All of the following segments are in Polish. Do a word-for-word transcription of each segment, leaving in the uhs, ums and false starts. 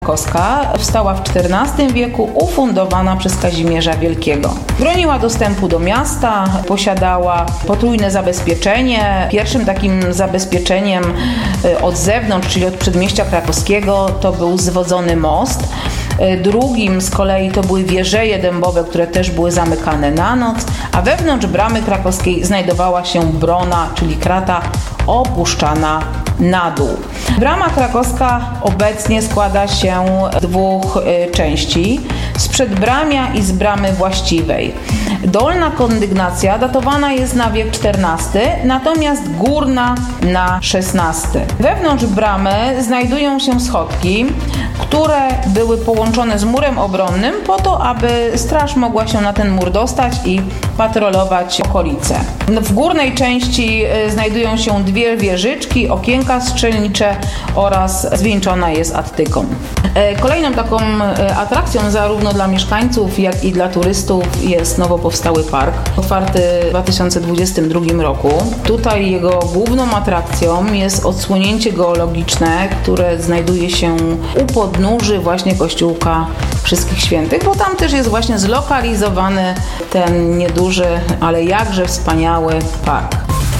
Krakowska powstała w czternastym wieku, ufundowana przez Kazimierza Wielkiego. Broniła dostępu do miasta, posiadała potrójne zabezpieczenie. Pierwszym takim zabezpieczeniem od zewnątrz, czyli od przedmieścia krakowskiego, to był zwodzony most. Drugim z kolei to były wieżeje dębowe, które też były zamykane na noc, a wewnątrz bramy krakowskiej znajdowała się brona, czyli krata opuszczana na dół. Brama krakowska obecnie składa się z dwóch y, części, z przedbramia i z bramy właściwej. Dolna kondygnacja datowana jest na wiek czternasty, natomiast górna na szesnasty. Wewnątrz bramy znajdują się schodki, które były połączone z murem obronnym po to, aby straż mogła się na ten mur dostać i patrolować okolice. W górnej części znajdują się dwie wieżyczki, okienka strzelnicze oraz zwieńczona jest attyką. Kolejną taką atrakcją zarówno dla mieszkańców, jak i dla turystów jest nowo powstały park, otwarty w dwa tysiące dwudziestym drugim roku. Tutaj jego główną atrakcją jest odsłonięcie geologiczne, które znajduje się u podnóży właśnie kościółka Wszystkich Świętych, bo tam też jest właśnie zlokalizowany ten nieduży, ale jakże wspaniały park.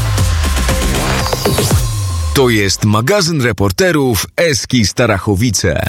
To jest magazyn reporterów Eski Starachowice.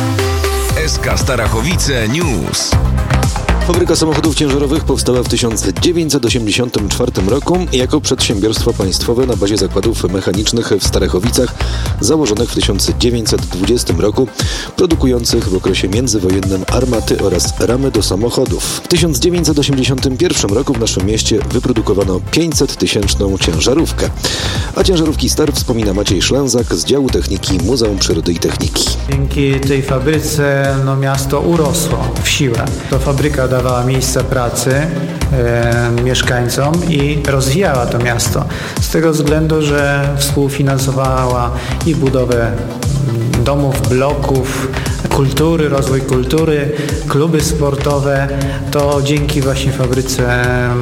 S K Starachowice News. Fabryka samochodów ciężarowych powstała w tysiąc dziewięćset osiemdziesiątym czwartym roku jako przedsiębiorstwo państwowe na bazie zakładów mechanicznych w Starachowicach, założonych w tysiąc dziewięćset dwudziestym roku, produkujących w okresie międzywojennym armaty oraz ramy do samochodów. W tysiąc dziewięćset osiemdziesiątym pierwszym roku w naszym mieście wyprodukowano pięćsettysięczną ciężarówkę. A ciężarówki Star wspomina Maciej Szlęzak z działu techniki Muzeum Przyrody i Techniki. Dzięki tej fabryce no, miasto urosło w siłę. To fabryka dawała miejsce pracy e, mieszkańcom i rozwijała to miasto. Z tego względu, że współfinansowała i budowę domów, bloków, kultury, rozwój kultury, kluby sportowe. To dzięki właśnie fabryce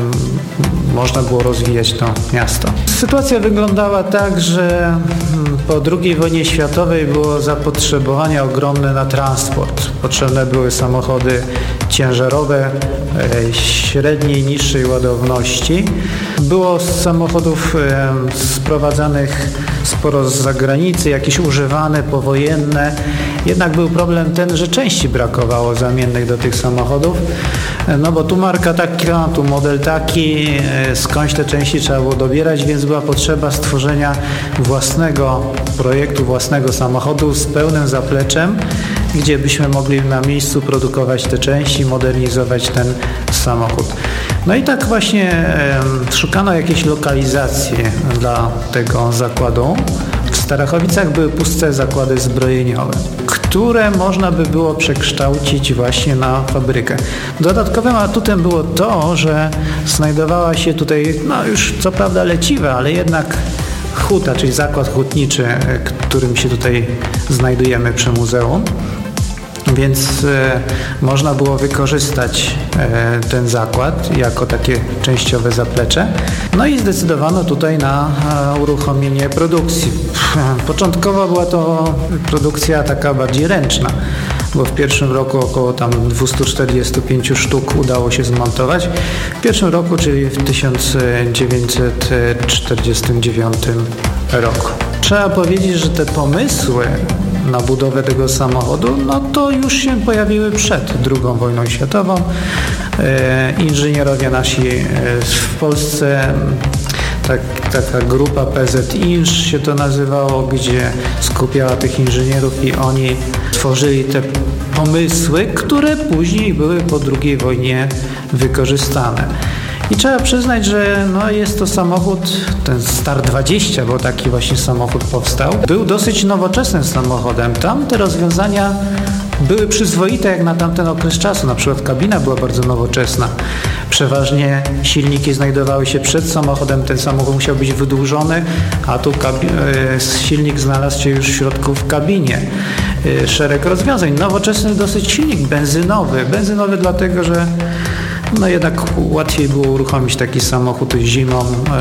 można było rozwijać to miasto. Sytuacja wyglądała tak, że po drugiej wojnie światowej było zapotrzebowanie ogromne na transport. Potrzebne były samochody ciężarowe średniej, niższej ładowności. Było z samochodów sprowadzanych sporo z zagranicy, jakieś używane, powojenne. Jednak był problem ten, że części brakowało zamiennych do tych samochodów. No bo tu marka taka, tu model taki, skądś te części trzeba było dobierać, więc była potrzeba stworzenia własnego projektu, własnego samochodu z pełnym zapleczem, gdzie byśmy mogli na miejscu produkować te części, modernizować ten samochód. No i tak właśnie e, szukano jakiejś lokalizacji dla tego zakładu. W Starachowicach były puste zakłady zbrojeniowe, które można by było przekształcić właśnie na fabrykę. Dodatkowym atutem było to, że znajdowała się tutaj, no już co prawda leciwe, ale jednak huta, czyli zakład hutniczy, którym się tutaj znajdujemy przy muzeum. Więc e, można było wykorzystać e, ten zakład jako takie częściowe zaplecze. No i zdecydowano tutaj na e, uruchomienie produkcji. Początkowo była to produkcja taka bardziej ręczna, bo w pierwszym roku około tam dwieście czterdzieści pięć sztuk udało się zmontować. W pierwszym roku, czyli w tysiąc dziewięćset czterdziestym dziewiątym roku. Trzeba powiedzieć, że te pomysły na budowę tego samochodu, no to już się pojawiły przed drugą wojną światową. E, inżynierowie nasi e, w Polsce, tak, taka grupa P Z Inż się to nazywało, gdzie skupiała tych inżynierów i oni tworzyli te pomysły, które później były po drugiej wojnie wykorzystane. I trzeba przyznać, że no jest to samochód, ten Star dwadzieścia, bo taki właśnie samochód powstał, był dosyć nowoczesnym samochodem. Tam te rozwiązania były przyzwoite jak na tamten okres czasu. Na przykład kabina była bardzo nowoczesna. Przeważnie silniki znajdowały się przed samochodem, ten samochód musiał być wydłużony, a tu kabi- silnik znalazł się już w środku w kabinie. Szereg rozwiązań. Nowoczesny dosyć silnik benzynowy. Benzynowy dlatego, że No jednak łatwiej było uruchomić taki samochód zimą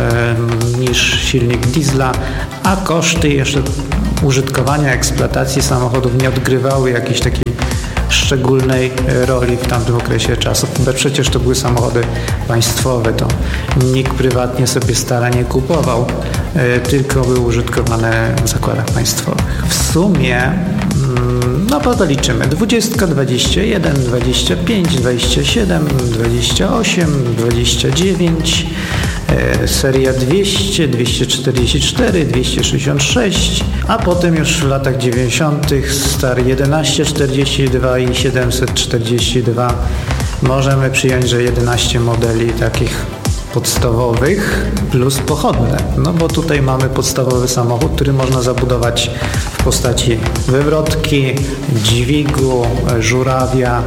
e, niż silnik diesla, a koszty jeszcze użytkowania, eksploatacji samochodów nie odgrywały jakiejś takiej szczególnej roli w tamtym okresie czasu, bo przecież to były samochody państwowe, to nikt prywatnie sobie stara nie kupował, tylko były użytkowane w zakładach państwowych. W sumie, no bo to liczymy, dwadzieścia, dwadzieścia jeden, dwadzieścia pięć, dwadzieścia siedem, dwadzieścia osiem, dwadzieścia dziewięć, seria dwieście, dwieście czterdzieści cztery, dwieście sześćdziesiąt sześć, a potem już w latach dziewięćdziesiątych star jedenaście czterdzieści dwa i siedemset czterdzieści dwa. Możemy przyjąć, że jedenaście modeli takich podstawowych plus pochodne, no bo tutaj mamy podstawowy samochód, który można zabudować w postaci wywrotki, dźwigu, żurawia,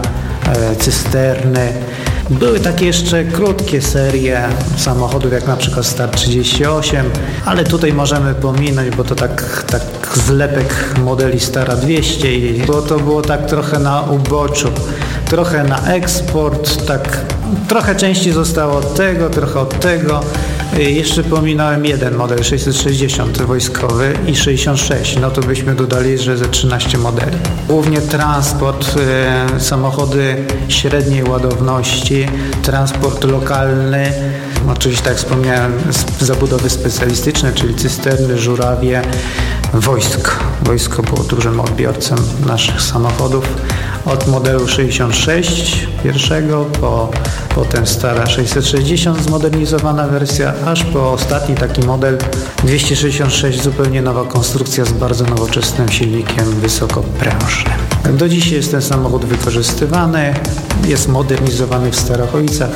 cysterny. Były takie jeszcze krótkie serie samochodów, jak na przykład Star trzydzieści osiem, ale tutaj możemy pominąć, bo to tak, tak zlepek modeli Stara dwieście, i bo to było tak trochę na uboczu, trochę na eksport, tak trochę części zostało od tego, trochę od tego. Jeszcze pominąłem jeden model sześćset sześćdziesiąt wojskowy i sześćdziesiąt sześć, no to byśmy dodali, że ze trzynaście modeli. Głównie transport, y, samochody średniej ładowności, transport lokalny, oczywiście tak jak wspomniałem, zabudowy specjalistyczne, czyli cysterny, żurawie, wojsko. Wojsko było dużym odbiorcą naszych samochodów. Od modelu sześćdziesiąt sześć pierwszego, po, potem stara sześćset sześćdziesiąt, zmodernizowana wersja, aż po ostatni taki model dwieście sześćdziesiąt sześć, zupełnie nowa konstrukcja z bardzo nowoczesnym silnikiem wysokoprężnym. Do dzisiaj jest ten samochód wykorzystywany, jest modernizowany w Starachowicach.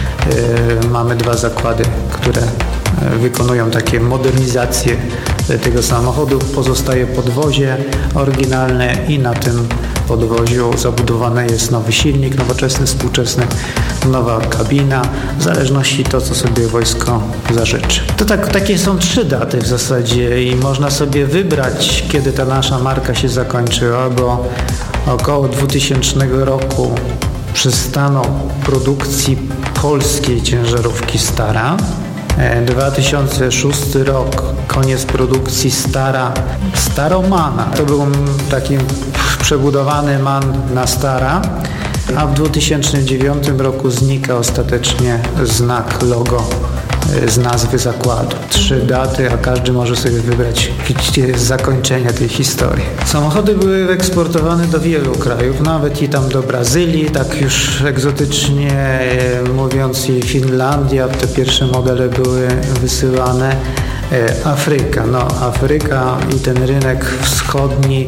Yy, mamy dwa zakłady, które wykonują takie modernizacje tego samochodu. Pozostaje podwozie oryginalne i na tym podwoziu zabudowany jest nowy silnik, nowoczesny, współczesny, nowa kabina, w zależności to, co sobie wojsko zażyczy. To tak, takie są trzy daty w zasadzie i można sobie wybrać, kiedy ta nasza marka się zakończyła, bo około dwutysięcznego roku przestano produkcji polskiej ciężarówki Stara. dwa tysiące szósty rok, koniec produkcji Stara, Staromana. To był taki przebudowany MAN na Stara, a w dwa tysiące dziewiątym roku znika ostatecznie znak, logo z nazwy zakładu. Trzy daty, a każdy może sobie wybrać, gdzie jest zakończenie tej historii. Samochody były eksportowane do wielu krajów, nawet i tam do Brazylii, tak już egzotycznie mówiąc, i Finlandia, te pierwsze modele były wysyłane. Afryka, no Afryka i ten rynek wschodni,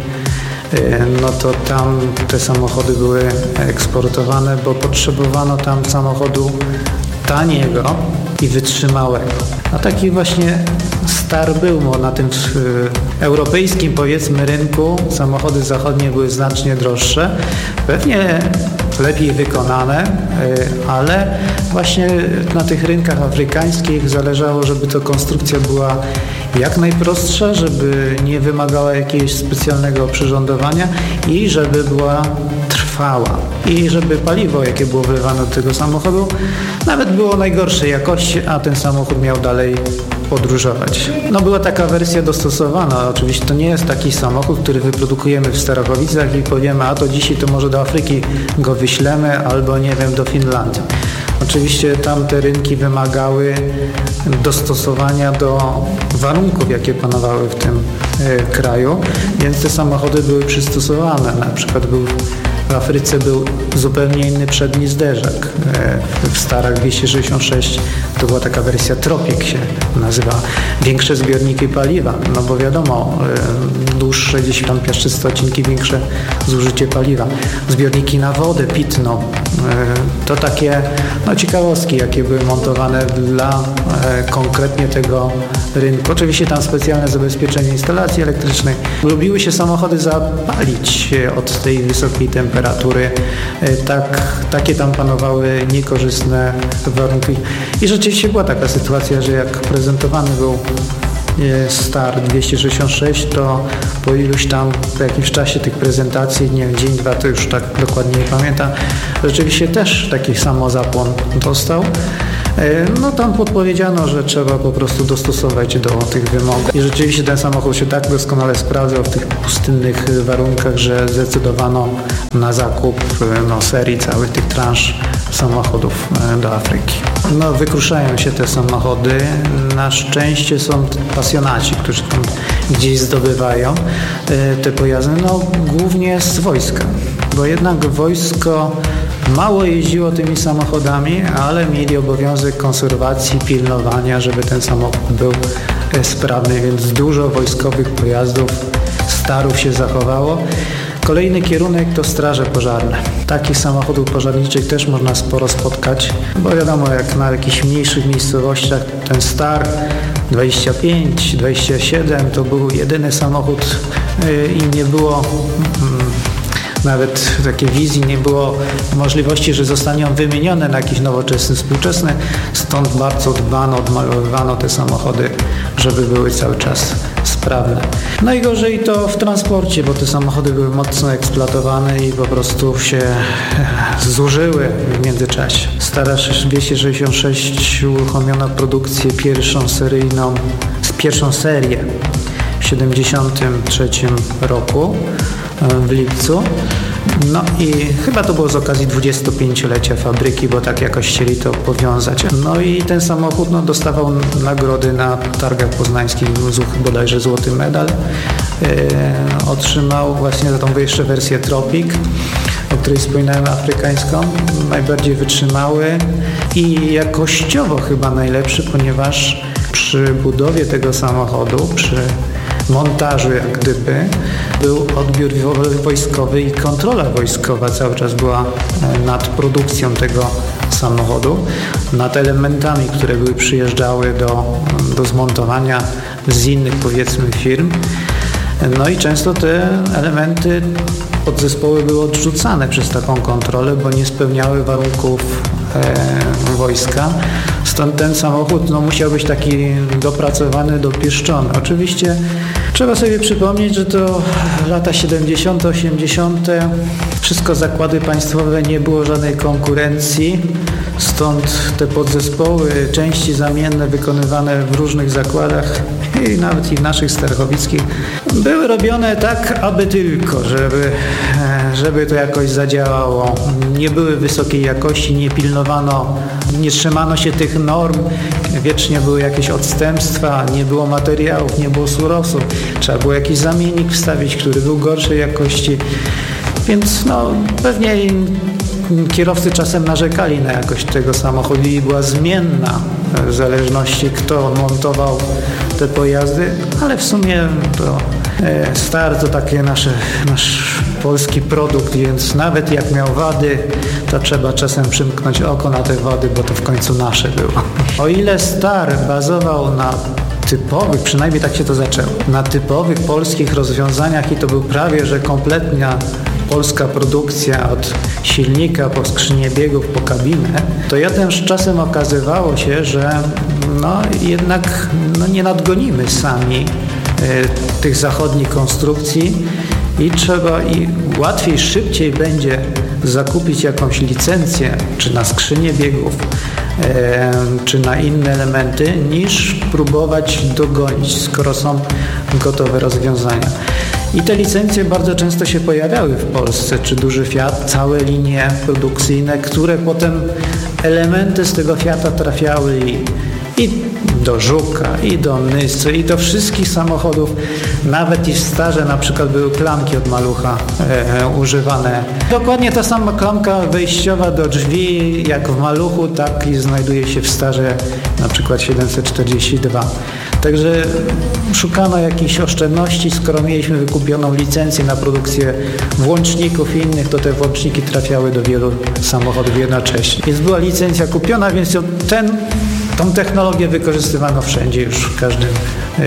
no to tam te samochody były eksportowane, bo potrzebowano tam samochodu taniego i wytrzymałego. A taki właśnie Star był, bo na tym y, europejskim, powiedzmy, rynku samochody zachodnie były znacznie droższe, pewnie lepiej wykonane, y, ale właśnie na tych rynkach afrykańskich zależało, żeby to konstrukcja była jak najprostsza, żeby nie wymagała jakiegoś specjalnego oprzyrządowania i żeby była trwała. I żeby paliwo, jakie było wlewane do tego samochodu, nawet było najgorszej jakości, a ten samochód miał dalej podróżować. No była taka wersja dostosowana. Oczywiście to nie jest taki samochód, który wyprodukujemy w Starachowicach i powiemy, a to dzisiaj to może do Afryki go wyślemy, albo nie wiem, do Finlandii. Oczywiście tamte rynki wymagały dostosowania do warunków, jakie panowały w tym y, kraju, więc te samochody były przystosowane. Na przykład był w Afryce był zupełnie inny przedni zderzak. W Starach dwieście sześćdziesiąt sześć to była taka wersja Tropic, się nazywa. Większe zbiorniki paliwa, no bo wiadomo, dłuższe, gdzieś tam piaszczyste odcinki, większe zużycie paliwa. Zbiorniki na wodę pitną. To takie no, ciekawostki, jakie były montowane dla konkretnie tego rynku. Oczywiście tam specjalne zabezpieczenie instalacji elektrycznej. Lubiły się samochody zapalić od tej wysokiej temperatury. Tak, takie tam panowały niekorzystne warunki. I rzeczywiście była taka sytuacja, że jak prezentowany był Star dwieście sześćdziesiąt sześć, to po iluś tam, po jakimś czasie tych prezentacji, nie wiem, dzień, dwa, to już tak dokładnie nie pamiętam, rzeczywiście też taki samozapłon dostał. No tam podpowiedziano, że trzeba po prostu dostosować do tych wymogów. I rzeczywiście ten samochód się tak doskonale sprawdzał w tych pustynnych warunkach, że zdecydowano na zakup no, serii całych tych transz samochodów do Afryki. No wykruszają się te samochody. Na szczęście są pasjonaci, którzy tam gdzieś zdobywają te pojazdy, no głównie z wojska, bo jednak wojsko mało jeździło tymi samochodami, ale mieli obowiązek konserwacji, pilnowania, żeby ten samochód był sprawny, więc dużo wojskowych pojazdów, starów się zachowało. Kolejny kierunek to straże pożarne. Takich samochodów pożarniczych też można sporo spotkać, bo wiadomo, jak na jakichś mniejszych miejscowościach ten Star dwadzieścia pięć, dwadzieścia siedem to był jedyny samochód i nie było nawet takiej wizji, nie było możliwości, że zostanie on wymieniony na jakiś nowoczesny, współczesny, stąd bardzo dbano, odmalowywano te samochody, żeby były cały czas sprawne. Najgorzej to w transporcie, bo te samochody były mocno eksploatowane i po prostu się zużyły w międzyczasie. Stara dwieście sześćdziesiąt sześć uruchomiono produkcję pierwszą seryjną, pierwszą serię w siedemdziesiątym trzecim roku w lipcu. No i chyba to było z okazji dwudziestopięciolecia fabryki, bo tak jakoś chcieli to powiązać. No i ten samochód no, dostawał nagrody na targach poznańskich, bodajże złoty medal. Yy, otrzymał właśnie za tą jeszcze wersję Tropic, o której wspominałem, afrykańską, najbardziej wytrzymały i jakościowo chyba najlepszy, ponieważ przy budowie tego samochodu, przy montażu jak gdyby, był odbiór wojskowy i kontrola wojskowa cały czas była nad produkcją tego samochodu, nad elementami, które były przyjeżdżały do, do zmontowania z innych, powiedzmy, firm. No i często te elementy, podzespoły były odrzucane przez taką kontrolę, bo nie spełniały warunków e, wojska. Stąd ten samochód no, musiał być taki dopracowany, dopieszczony. Oczywiście trzeba sobie przypomnieć, że to lata siedemdziesiąte, osiemdziesiąte. Wszystko zakłady państwowe, nie było żadnej konkurencji. Stąd te podzespoły, części zamienne wykonywane w różnych zakładach i nawet i w naszych starachowickich były robione tak, aby tylko, żeby, żeby to jakoś zadziałało. Nie były wysokiej jakości, nie pilnowano, nie trzymano się tych norm, wiecznie były jakieś odstępstwa, nie było materiałów, nie było surowców. Trzeba było jakiś zamiennik wstawić, który był gorszej jakości. Więc no pewnie kierowcy czasem narzekali na jakość tego samochodu i była zmienna w zależności kto montował te pojazdy, ale w sumie to Star to taki nasz, nasz polski produkt, więc nawet jak miał wady, to trzeba czasem przymknąć oko na te wady, bo to w końcu nasze było. O ile Star bazował na typowych, przynajmniej tak się to zaczęło, na typowych polskich rozwiązaniach i to był prawie, że kompletna polska produkcja od silnika po skrzynię biegów, po kabinę, to jeden z czasem okazywało się, że no jednak no nie nadgonimy sami y, tych zachodnich konstrukcji i trzeba i łatwiej, szybciej będzie zakupić jakąś licencję, czy na skrzynię biegów, y, czy na inne elementy, niż próbować dogonić, skoro są gotowe rozwiązania. I te licencje bardzo często się pojawiały w Polsce, czy duży Fiat, całe linie produkcyjne, które potem elementy z tego Fiata trafiały i, i do Żuka, i do Nysy, i do wszystkich samochodów. Nawet i w Starze na przykład były klamki od malucha e, używane. Dokładnie ta sama klamka wejściowa do drzwi, jak w maluchu, tak i znajduje się w Starze na przykład siedemset czterdzieści dwa. Także szukano jakichś oszczędności, skoro mieliśmy wykupioną licencję na produkcję włączników i innych, to te włączniki trafiały do wielu samochodów jednocześnie. Więc była licencja kupiona, więc ten, tą technologię wykorzystywano wszędzie, już w każdym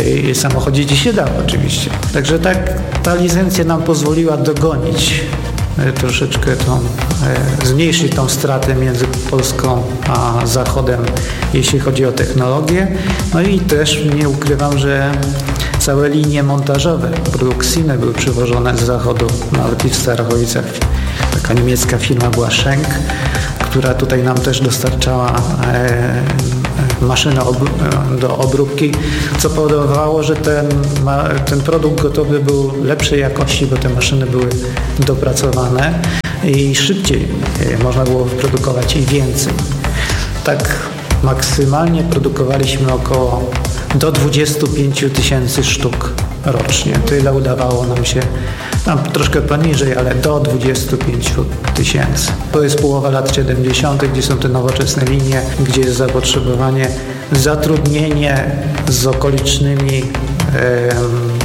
samochodzie, gdzie się dało oczywiście. Także tak ta licencja nam pozwoliła dogonić troszeczkę tą, zmniejszyć tą stratę między Polską a Zachodem, jeśli chodzi o technologię. No i też nie ukrywam, że całe linie montażowe, produkcyjne były przywożone z Zachodu, nawet i w Starachowicach. Taka niemiecka firma była Schenk, która tutaj nam też dostarczała e, maszyny ob, do obróbki, co powodowało, że ten, ma, ten produkt gotowy był lepszej jakości, bo te maszyny były dopracowane i szybciej e, można było wyprodukować ich więcej. Tak maksymalnie produkowaliśmy około do dwudziestu pięciu tysięcy sztuk rocznie. Tyle udawało nam się, tam troszkę poniżej, ale do dwudziestu pięciu tysięcy. To jest połowa lat siedemdziesiątych, gdzie są te nowoczesne linie, gdzie jest zapotrzebowanie, zatrudnienie z okolicznymi e,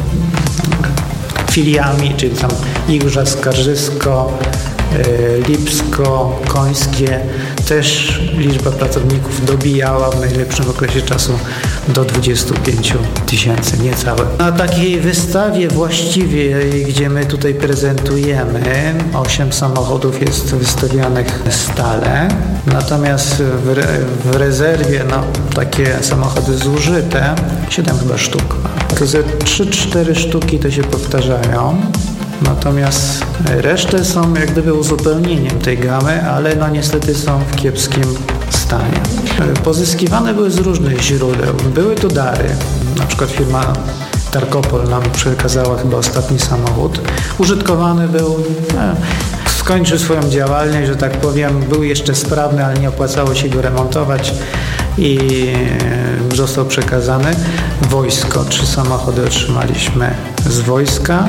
filiami, czyli tam Igrza, Skarżysko, Lipsko, Końskie, też liczba pracowników dobijała w najlepszym okresie czasu do dwudziestu pięciu tysięcy, niecałe. Na takiej wystawie właściwie, gdzie my tutaj prezentujemy, osiem samochodów jest wystawianych stale, natomiast w, re, w rezerwie no, takie samochody zużyte, siedem chyba sztuk. To ze trzy cztery sztuki to się powtarzają. Natomiast resztę są jak gdyby uzupełnieniem tej gamy, ale no niestety są w kiepskim stanie. Pozyskiwane były z różnych źródeł. Były to dary. Na przykład firma Tarkopol nam przekazała chyba ostatni samochód. Użytkowany był, e, skończył swoją działalność, że tak powiem, był jeszcze sprawny, ale nie opłacało się go remontować i został przekazany. Wojsko, trzy samochody otrzymaliśmy z wojska.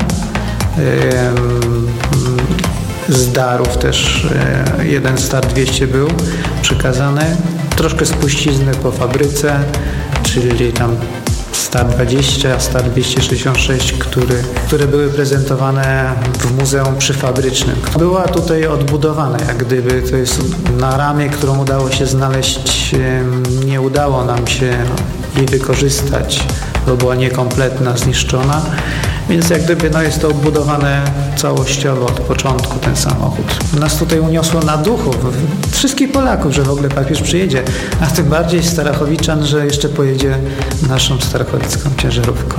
Z darów też jeden Star dwieście był przekazany. Troszkę spuścizny po fabryce, czyli tam Star dwadzieścia, Star dwieście sześćdziesiąt sześć, który, które były prezentowane w Muzeum Przyfabrycznym. Była tutaj odbudowana, jak gdyby to jest na ramie, którą udało się znaleźć, nie udało nam się jej wykorzystać, bo była niekompletna, zniszczona. Więc jak gdyby no jest to odbudowane całościowo od początku ten samochód. Nas tutaj uniosło na duchu, wszystkich Polaków, że w ogóle papież przyjedzie, a tym bardziej Starachowiczan, że jeszcze pojedzie naszą starachowicką ciężarówką.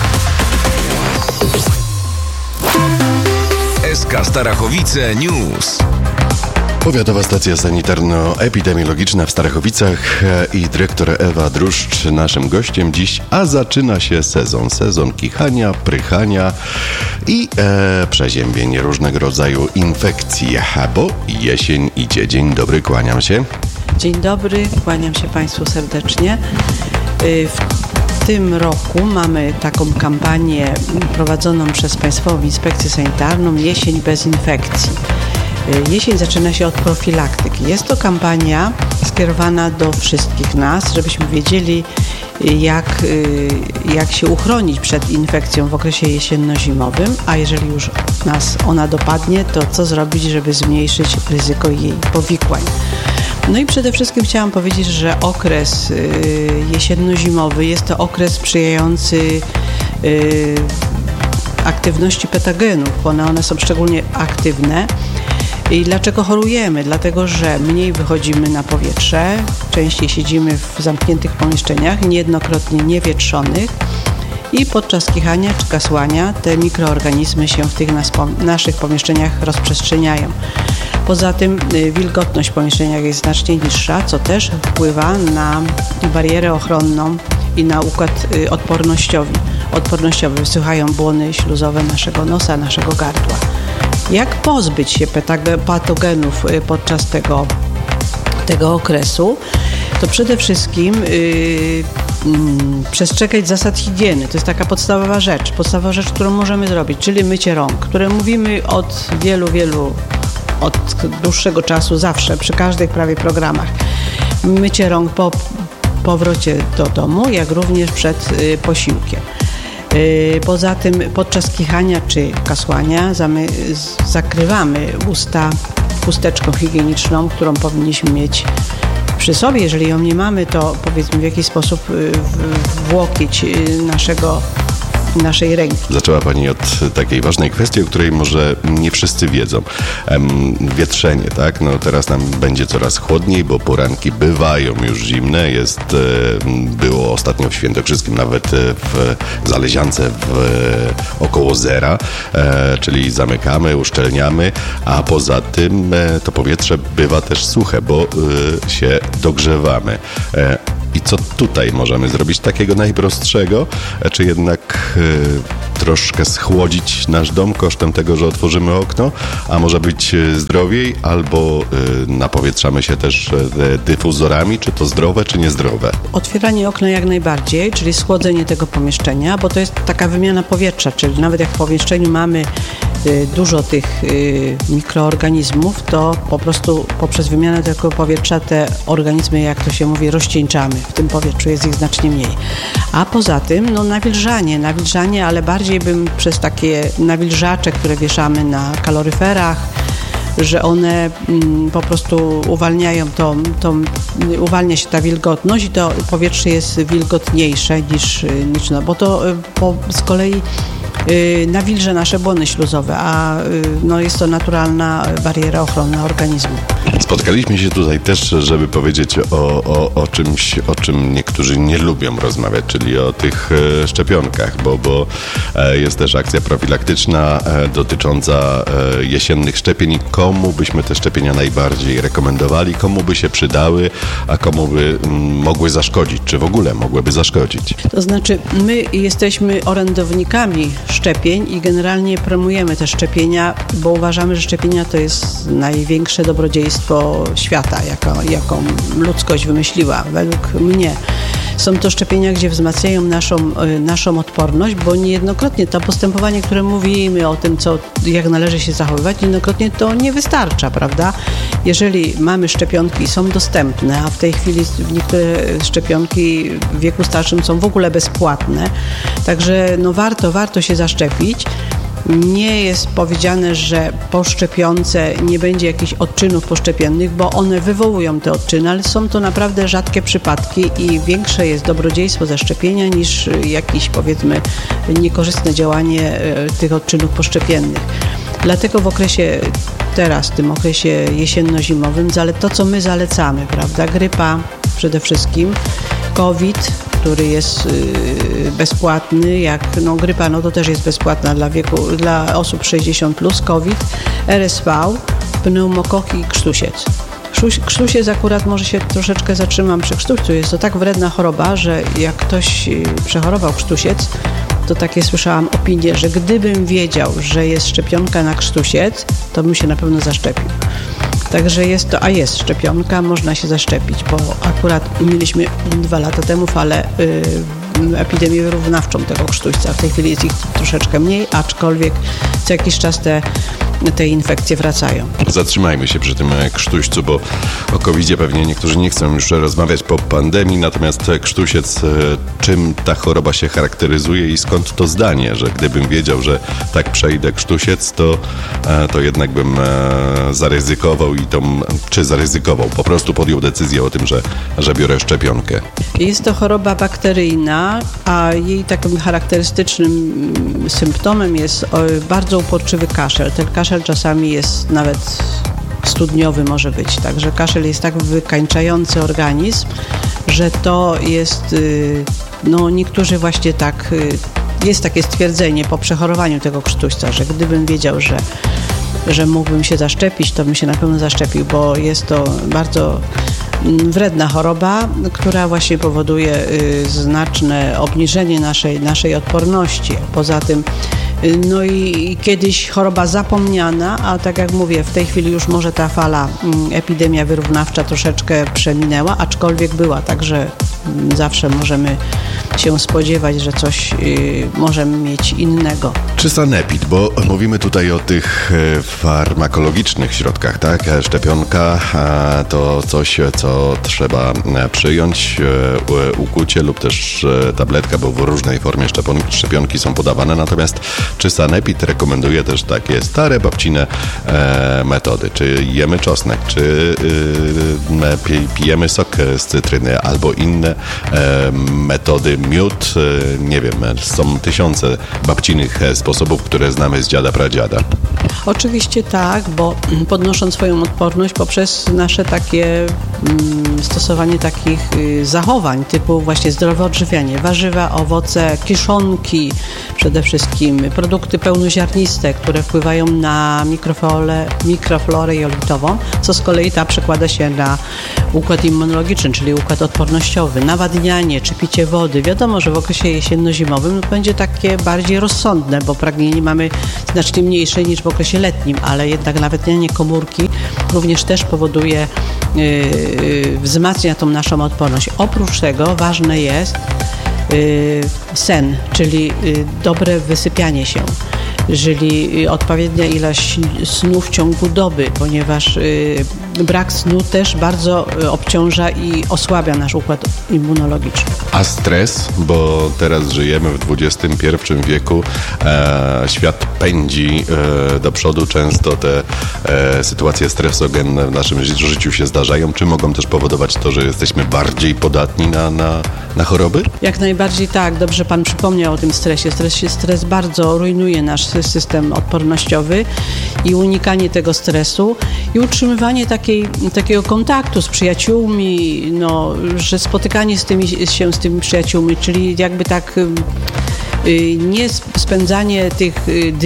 S K Starachowice News. Powiatowa stacja sanitarno-epidemiologiczna w Starachowicach i dyrektor Ewa Druszcz naszym gościem dziś, a zaczyna się sezon. Sezon kichania, prychania i e, przeziębień, różnego rodzaju infekcji, bo jesień idzie. Dzień dobry, kłaniam się. Dzień dobry, kłaniam się Państwu serdecznie. W tym roku mamy taką kampanię prowadzoną przez Państwową Inspekcję Sanitarną Jesień bez infekcji. Jesień zaczyna się od profilaktyki. Jest to kampania skierowana do wszystkich nas, żebyśmy wiedzieli, jak, jak się uchronić przed infekcją w okresie jesienno-zimowym, a jeżeli już nas ona dopadnie, to co zrobić, żeby zmniejszyć ryzyko jej powikłań. No i przede wszystkim chciałam powiedzieć, że okres jesienno-zimowy jest to okres sprzyjający aktywności patogenów, bo one, one są szczególnie aktywne. I dlaczego chorujemy? Dlatego, że mniej wychodzimy na powietrze, częściej siedzimy w zamkniętych pomieszczeniach, niejednokrotnie niewietrzonych i podczas kichania czy kasłania te mikroorganizmy się w tych nas, naszych pomieszczeniach rozprzestrzeniają. Poza tym wilgotność w pomieszczeniach jest znacznie niższa, co też wpływa na barierę ochronną i na układ odpornościowy. odpornościowy. Wysychają błony śluzowe naszego nosa, naszego gardła. Jak pozbyć się patogenów podczas tego, tego okresu? To przede wszystkim yy, yy, przestrzegać zasad higieny. To jest taka podstawowa rzecz, podstawowa rzecz, którą możemy zrobić, czyli mycie rąk, które mówimy od wielu, wielu, od dłuższego czasu zawsze, przy każdych prawie programach. Mycie rąk po powrocie do domu, jak również przed yy, posiłkiem. Poza tym podczas kichania czy kasłania zakrywamy usta chusteczką higieniczną, którą powinniśmy mieć przy sobie. Jeżeli ją nie mamy, to powiedzmy w jakiś sposób w łokieć naszego naszej ręki. Zaczęła Pani od takiej ważnej kwestii, o której może nie wszyscy wiedzą. Wietrzenie, tak? No teraz nam będzie coraz chłodniej, bo poranki bywają już zimne. Jest, było ostatnio w Świętokrzyskim nawet w Zaleziance w około zera, czyli zamykamy, uszczelniamy, a poza tym to powietrze bywa też suche, bo się dogrzewamy. I co tutaj możemy zrobić takiego najprostszego? Czy jednak y, troszkę schłodzić nasz dom kosztem tego, że otworzymy okno? A może być zdrowiej? Albo y, napowietrzamy się też y, dyfuzorami? Czy to zdrowe, czy niezdrowe? Otwieranie okna jak najbardziej, czyli schłodzenie tego pomieszczenia, bo to jest taka wymiana powietrza, czyli nawet jak w pomieszczeniu mamy y, dużo tych y, mikroorganizmów, to po prostu poprzez wymianę tego powietrza te organizmy, jak to się mówi, rozcieńczamy. W tym powietrzu jest ich znacznie mniej. A poza tym, no nawilżanie, nawilżanie, ale bardziej bym przez takie nawilżacze, które wieszamy na kaloryferach, że one mm, po prostu uwalniają to, to, uwalnia się ta wilgotność i to powietrze jest wilgotniejsze niż, niż no, bo to po, z kolei y, nawilże nasze błony śluzowe, a y, no, jest to naturalna bariera ochronna organizmu. Spotkaliśmy się tutaj też, żeby powiedzieć o, o, o czymś, o czym niektórzy nie lubią rozmawiać, czyli o tych e, szczepionkach, bo, bo e, jest też akcja profilaktyczna e, dotycząca e, jesiennych szczepień. Komu byśmy te szczepienia najbardziej rekomendowali, komu by się przydały, a komu by m, mogły zaszkodzić, czy w ogóle mogłyby zaszkodzić? To znaczy, my jesteśmy orędownikami szczepień i generalnie promujemy te szczepienia, bo uważamy, że szczepienia to jest największe dobrodziejstwo świata, jaką, jaką ludzkość wymyśliła. Według mnie są to szczepienia, gdzie wzmacniają naszą, naszą odporność, bo niejednokrotnie to postępowanie, które mówimy o tym, co, jak należy się zachowywać, niejednokrotnie to nie wystarcza, prawda? Jeżeli mamy szczepionki, są dostępne, a w tej chwili niektóre szczepionki w wieku starszym są w ogóle bezpłatne, także no warto, warto się zaszczepić. Nie jest powiedziane, że po szczepionce nie będzie jakichś odczynów poszczepiennych, bo one wywołują te odczyny, ale są to naprawdę rzadkie przypadki i większe jest dobrodziejstwo zaszczepienia niż jakieś, powiedzmy, niekorzystne działanie tych odczynów poszczepiennych. Dlatego w okresie teraz, w tym okresie jesienno-zimowym, to co my zalecamy, prawda, grypa przede wszystkim, COVID, który jest y, bezpłatny, jak no, grypa, no to też jest bezpłatna dla wieku, dla osób sześćdziesiąt plus, COVID, R S V, pneumokoki i krztusiec. Krztusiec akurat może się troszeczkę zatrzymam przy krztuścu. Jest to tak wredna choroba, że jak ktoś przechorował krztusiec, to takie słyszałam opinie, że gdybym wiedział, że jest szczepionka na krztusiec, to bym się na pewno zaszczepił. Także jest to, a jest szczepionka, można się zaszczepić, bo akurat mieliśmy dwa lata temu falę y, epidemię wyrównawczą tego krztuśca. W tej chwili jest ich troszeczkę mniej, aczkolwiek co jakiś czas te, te infekcje wracają. Zatrzymajmy się przy tym krztuścu, bo o kowidzie pewnie niektórzy nie chcą już rozmawiać po pandemii, natomiast krztusiec, czym ta choroba się charakteryzuje i skąd to zdanie, że gdybym wiedział, że tak przejdę krztusiec, to, to jednak bym zaryzykował i to, czy zaryzykował, po prostu podjął decyzję o tym, że, że biorę szczepionkę. Jest to choroba bakteryjna, a jej takim charakterystycznym symptomem jest bardzo uporczywy kaszel. Ten kaszel czasami jest nawet studniowy może być, także kaszel jest tak wykańczający organizm, że to jest, no niektórzy właśnie tak, jest takie stwierdzenie po przechorowaniu tego krztuśca, że gdybym wiedział, że że mógłbym się zaszczepić, to bym się na pewno zaszczepił, bo jest to bardzo wredna choroba, która właśnie powoduje znaczne obniżenie naszej, naszej odporności. Poza tym no i kiedyś choroba zapomniana, a tak jak mówię, w tej chwili już może ta fala epidemia wyrównawcza troszeczkę przeminęła, aczkolwiek była, także zawsze możemy się spodziewać, że coś y, możemy mieć innego. Czy sanepid, bo mówimy tutaj o tych farmakologicznych środkach, tak? Szczepionka to coś, co trzeba przyjąć, ukucie lub też tabletka, bo w różnej formie szczepionki są podawane, natomiast czy sanepid rekomenduje też takie stare babcine metody? Czy jemy czosnek, czy pijemy sok z cytryny albo inne metody miód, nie wiem, są tysiące babcinych sposobów, które znamy z dziada pradziada. Oczywiście tak, bo podnosząc swoją odporność poprzez nasze takie mm, stosowanie takich y, zachowań typu właśnie zdrowe odżywianie, warzywa, owoce, kiszonki przede wszystkim, produkty pełnoziarniste, które wpływają na mikroflorę, mikroflorę jelitową, co z kolei ta przekłada się na układ immunologiczny, czyli układ odpornościowy, nawadnianie czy picie wody. Wiadomo, że w okresie jesienno-zimowym będzie takie bardziej rozsądne, bo pragnienie mamy znacznie mniejsze niż w okresie letnim, ale jednak nawadnianie komórki również też powoduje, yy, wzmacnia tą naszą odporność. Oprócz tego ważne jest yy, sen, czyli yy, dobre wysypianie się, czyli odpowiednia ilość snu w ciągu doby, ponieważ y, brak snu też bardzo y, obciąża i osłabia nasz układ immunologiczny. A stres, bo teraz żyjemy w dwudziestym pierwszym wieku, e, świat pędzi e, do przodu, często te e, sytuacje stresogenne w naszym życiu się zdarzają. Czy mogą też powodować to, że jesteśmy bardziej podatni na, na, na choroby? Jak najbardziej tak, dobrze Pan przypomniał o tym stresie. Stres, stres bardzo rujnuje nasz system odpornościowy i unikanie tego stresu i utrzymywanie takiej, takiego kontaktu z przyjaciółmi, no, że spotykanie z tymi, się z tymi przyjaciółmi, czyli jakby tak nie spędzanie tych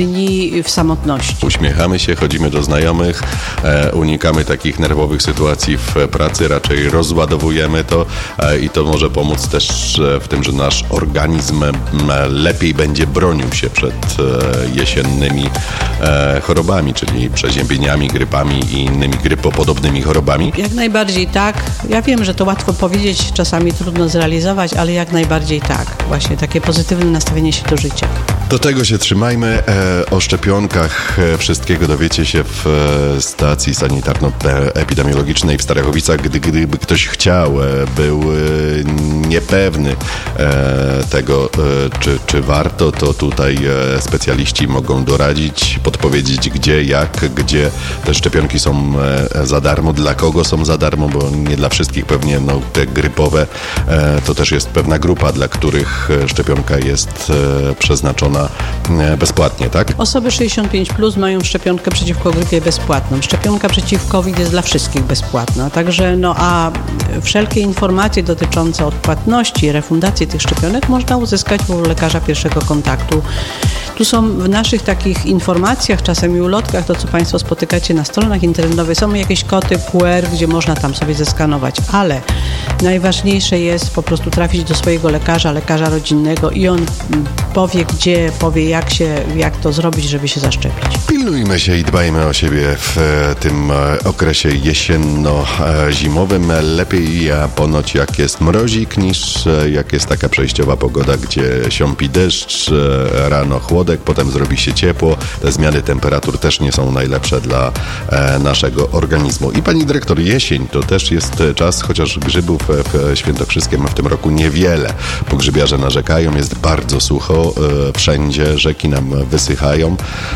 dni w samotności. Uśmiechamy się, chodzimy do znajomych, e, unikamy takich nerwowych sytuacji w pracy, raczej rozładowujemy to e, i to może pomóc też w tym, że nasz organizm lepiej będzie bronił się przed e, jesiennymi e, chorobami, czyli przeziębieniami, grypami i innymi grypopodobnymi chorobami. Jak najbardziej tak. Ja wiem, że to łatwo powiedzieć, czasami trudno zrealizować, ale jak najbardziej tak. Właśnie takie pozytywne nastawienie się do życia. Do tego się trzymajmy. E, o szczepionkach e, wszystkiego dowiecie się w e, stacji sanitarno-epidemiologicznej w Starachowicach. Gdy, gdyby ktoś chciał, e, był e, niepewny e, tego, e, czy, czy warto, to tutaj e, specjaliści mogą doradzić, podpowiedzieć gdzie, jak, gdzie te szczepionki są e, za darmo, dla kogo są za darmo, bo nie dla wszystkich pewnie, no, te grypowe e, to też jest pewna grupa, dla których szczepionka jest e, przeznaczona bezpłatnie, tak? Osoby sześćdziesiąt pięć plus mają szczepionkę przeciwko grypie bezpłatną. Szczepionka przeciw COVID jest dla wszystkich bezpłatna. Także no a wszelkie informacje dotyczące odpłatności, refundacji tych szczepionek można uzyskać u lekarza pierwszego kontaktu. Tu są w naszych takich informacjach, czasem i ulotkach, to co Państwo spotykacie na stronach internetowych, są jakieś kody Q R, gdzie można tam sobie zeskanować, ale najważniejsze jest po prostu trafić do swojego lekarza, lekarza rodzinnego i on powie gdzie, powie jak się, jak to zrobić, żeby się zaszczepić. Pilnujmy się i dbajmy o siebie w tym okresie jesienno-zimowym. Lepiej ponoć jak jest mrozik, niż jak jest taka przejściowa pogoda, gdzie siąpi deszcz, rano chłodek, potem zrobi się ciepło. Te zmiany temperatur też nie są najlepsze dla naszego organizmu. I pani dyrektor, jesień to też jest czas, chociaż grzybów w Świętokrzyskiem w tym roku niewiele, bo grzybiarze narzekają, jest bardzo sucho wszędzie, rzeki nam wysychają.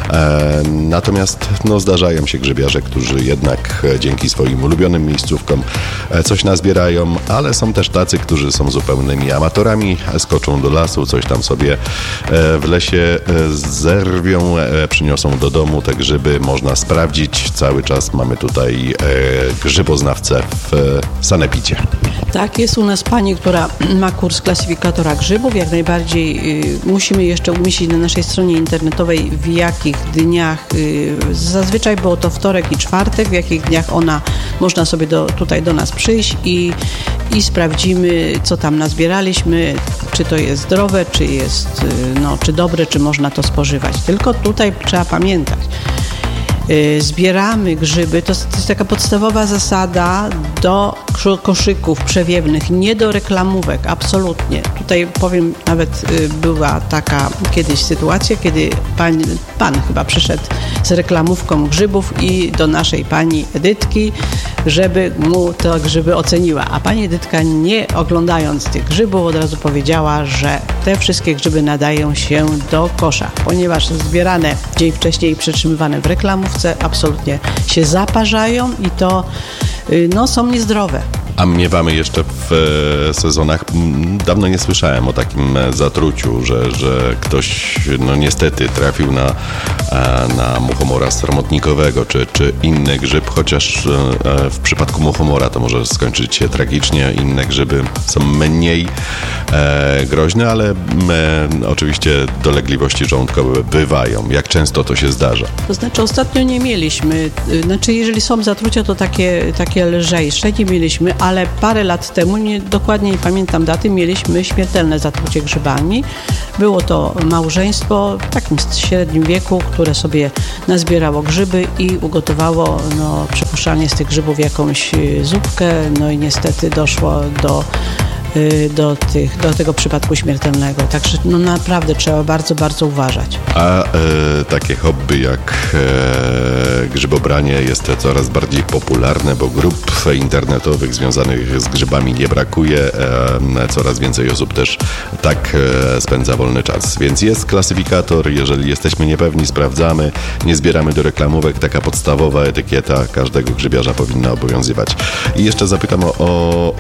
Natomiast no, zdarzają się grzybiarze, którzy jednak dzięki swoim ulubionym miejscówkom coś nazbierają, ale są też tacy, którzy są zupełnymi amatorami, skoczą do lasu, coś tam sobie w lesie zerwią, przyniosą do domu te grzyby, można sprawdzić. Cały czas mamy tutaj grzyboznawcę w sanepidzie. Tak, jest u nas pani, która ma kurs klasyfikatora grzybów. Jak najbardziej y, musimy jeszcze umieścić na naszej stronie internetowej, w jakich dniach, y, zazwyczaj było to wtorek i czwartek, w jakich dniach ona, można sobie do, tutaj do nas przyjść i, i sprawdzimy, co tam nazbieraliśmy, czy to jest zdrowe, czy jest, y, no, czy dobre, czy można to spożywać. Tylko tutaj trzeba pamiętać, zbieramy grzyby, to jest taka podstawowa zasada do koszyków przewiewnych, nie do reklamówek, absolutnie. Tutaj powiem, nawet była taka kiedyś sytuacja, kiedy pan, pan chyba przyszedł z reklamówką grzybów i do naszej pani Edytki, żeby mu te grzyby oceniła. A pani Edytka, nie oglądając tych grzybów, od razu powiedziała, że te wszystkie grzyby nadają się do kosza, ponieważ zbierane dzień wcześniej i przetrzymywane w reklamówce absolutnie się zaparzają i to no, są niezdrowe. A miewamy jeszcze w e, sezonach, m, dawno nie słyszałem o takim e, zatruciu, że, że ktoś no niestety trafił na, e, na muchomora sromotnikowego, czy, czy inny grzyb, chociaż e, w przypadku muchomora to może skończyć się tragicznie, inne grzyby są mniej e, groźne, ale e, oczywiście dolegliwości żołądkowe bywają. Jak często to się zdarza? To znaczy ostatnio nie mieliśmy, znaczy jeżeli są zatrucia, to takie, takie lżejsze nie mieliśmy, ale parę lat temu, nie, dokładnie nie pamiętam daty, mieliśmy śmiertelne zatrucie grzybami. Było to małżeństwo w takim średnim wieku, które sobie nazbierało grzyby i ugotowało no, przypuszczalnie z tych grzybów jakąś zupkę, no i niestety doszło do Do, tych, do tego przypadku śmiertelnego. Także no naprawdę trzeba bardzo, bardzo uważać. A e, takie hobby jak e, grzybobranie jest coraz bardziej popularne, bo grup internetowych związanych z grzybami nie brakuje. E, coraz więcej osób też tak e, spędza wolny czas. Więc jest klasyfikator, jeżeli jesteśmy niepewni, sprawdzamy, nie zbieramy do reklamówek. Taka podstawowa etykieta każdego grzybiarza powinna obowiązywać. I jeszcze zapytam o, o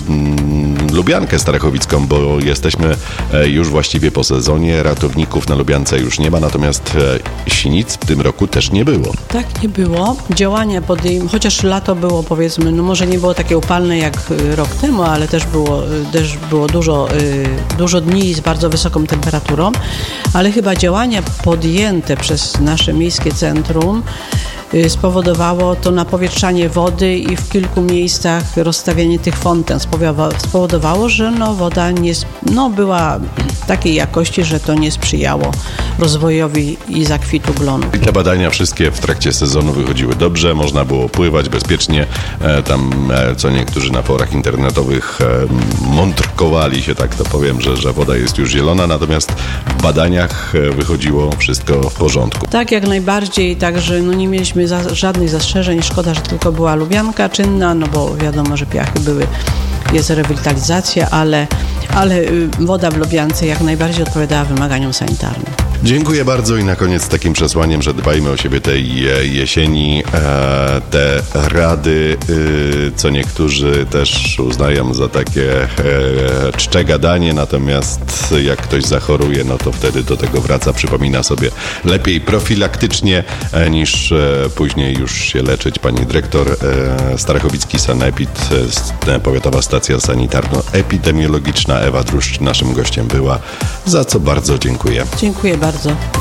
e, Lubiankę starachowicką, bo jesteśmy już właściwie po sezonie. Ratowników na Lubiance już nie ma, natomiast sinic w tym roku też nie było. Tak, nie było. Działania podejm... chociaż lato było, powiedzmy, no może nie było takie upalne jak rok temu, ale też było, też było dużo, dużo dni z bardzo wysoką temperaturą, ale chyba działania podjęte przez nasze miejskie centrum spowodowało to napowietrzanie wody i w kilku miejscach rozstawianie tych fonten spowodowało, że no, woda nie, no, była takiej jakości, że to nie sprzyjało rozwojowi i zakwitu glonu. I te badania wszystkie w trakcie sezonu wychodziły dobrze, można było pływać bezpiecznie. E, tam e, co niektórzy na forach internetowych e, mądrkowali się, tak to powiem, że, że woda jest już zielona, natomiast w badaniach e, wychodziło wszystko w porządku. Tak, jak najbardziej, także no, nie mieliśmy za, żadnych zastrzeżeń. Szkoda, że tylko była Lubianka czynna, no bo wiadomo, że piachy były, jest rewitalizacja, ale, ale woda w Lubiance jak najbardziej odpowiadała wymaganiom sanitarnym. Dziękuję bardzo i na koniec takim przesłaniem, że dbajmy o siebie tej jesieni. E, te rady, y, co niektórzy też uznają za takie e, czcze gadanie, natomiast jak ktoś zachoruje, no to wtedy do tego wraca, przypomina sobie lepiej profilaktycznie e, niż e, później już się leczyć. Pani dyrektor e, Starachowicki Sanepid, e, Powiatowa Stacja Sanitarno-Epidemiologiczna Ewa Druszcz naszym gościem była, za co bardzo dziękuję. Dziękuję bardzo.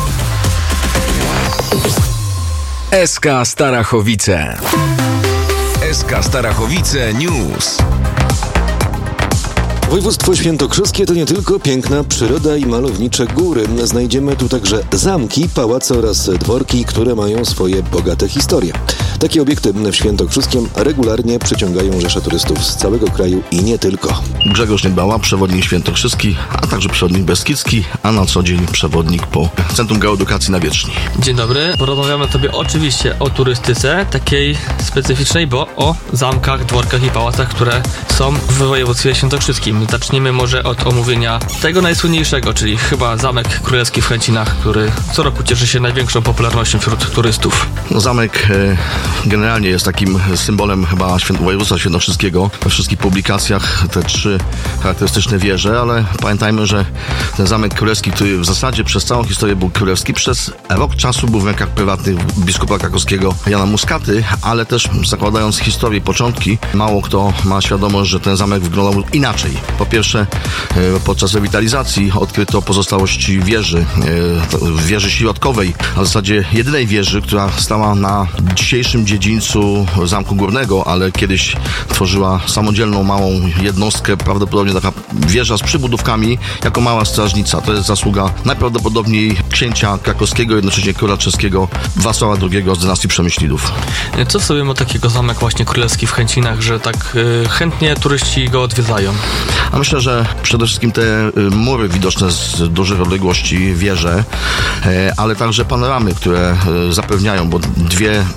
S K Starachowice. S K Starachowice News. Województwo świętokrzyskie to nie tylko piękna przyroda i malownicze góry. Znajdziemy tu także zamki, pałace oraz dworki, które mają swoje bogate historie. Takie obiekty w Świętokrzyskiem regularnie przyciągają rzesze turystów z całego kraju i nie tylko. Grzegorz Niedbała, przewodnik świętokrzyski, a także przewodnik beskidzki, a na co dzień przewodnik po Centrum Geoedukacji na Wierzczni. Dzień dobry. Porozmawiamy sobie oczywiście o turystyce, takiej specyficznej, bo o zamkach, dworkach i pałacach, które są w województwie świętokrzyskim. Zaczniemy może od omówienia tego najsłynniejszego, czyli chyba Zamek Królewski w Chęcinach, który co roku cieszy się największą popularnością wśród turystów. No, zamek e, generalnie jest takim symbolem chyba święt, województwa świętokrzyskiego. We wszystkich publikacjach te trzy charakterystyczne wieże, ale pamiętajmy, że ten Zamek Królewski, który w zasadzie przez całą historię był królewski, przez rok czasu był w rękach prywatnych biskupa krakowskiego Jana Muskaty, ale też zakładając historię, początki, mało kto ma świadomość, że ten zamek wyglądał inaczej. Po pierwsze, podczas rewitalizacji odkryto pozostałości wieży, wieży środkowej, a w zasadzie jedynej wieży, która stała na dzisiejszym dziedzińcu Zamku Górnego, ale kiedyś tworzyła samodzielną, małą jednostkę, prawdopodobnie taka wieża z przybudówkami, jako mała strażnica. To jest zasługa najprawdopodobniej księcia krakowskiego, jednocześnie króla czeskiego Wacława drugiego z dynastii Przemyślidów. Co w sobie ma takiego zamek właśnie królewski w Chęcinach, że tak y, chętnie turyści go odwiedzają? A myślę, że przede wszystkim te mury widoczne z dużych odległości, wieże, ale także panoramy, które zapewniają, bo dwie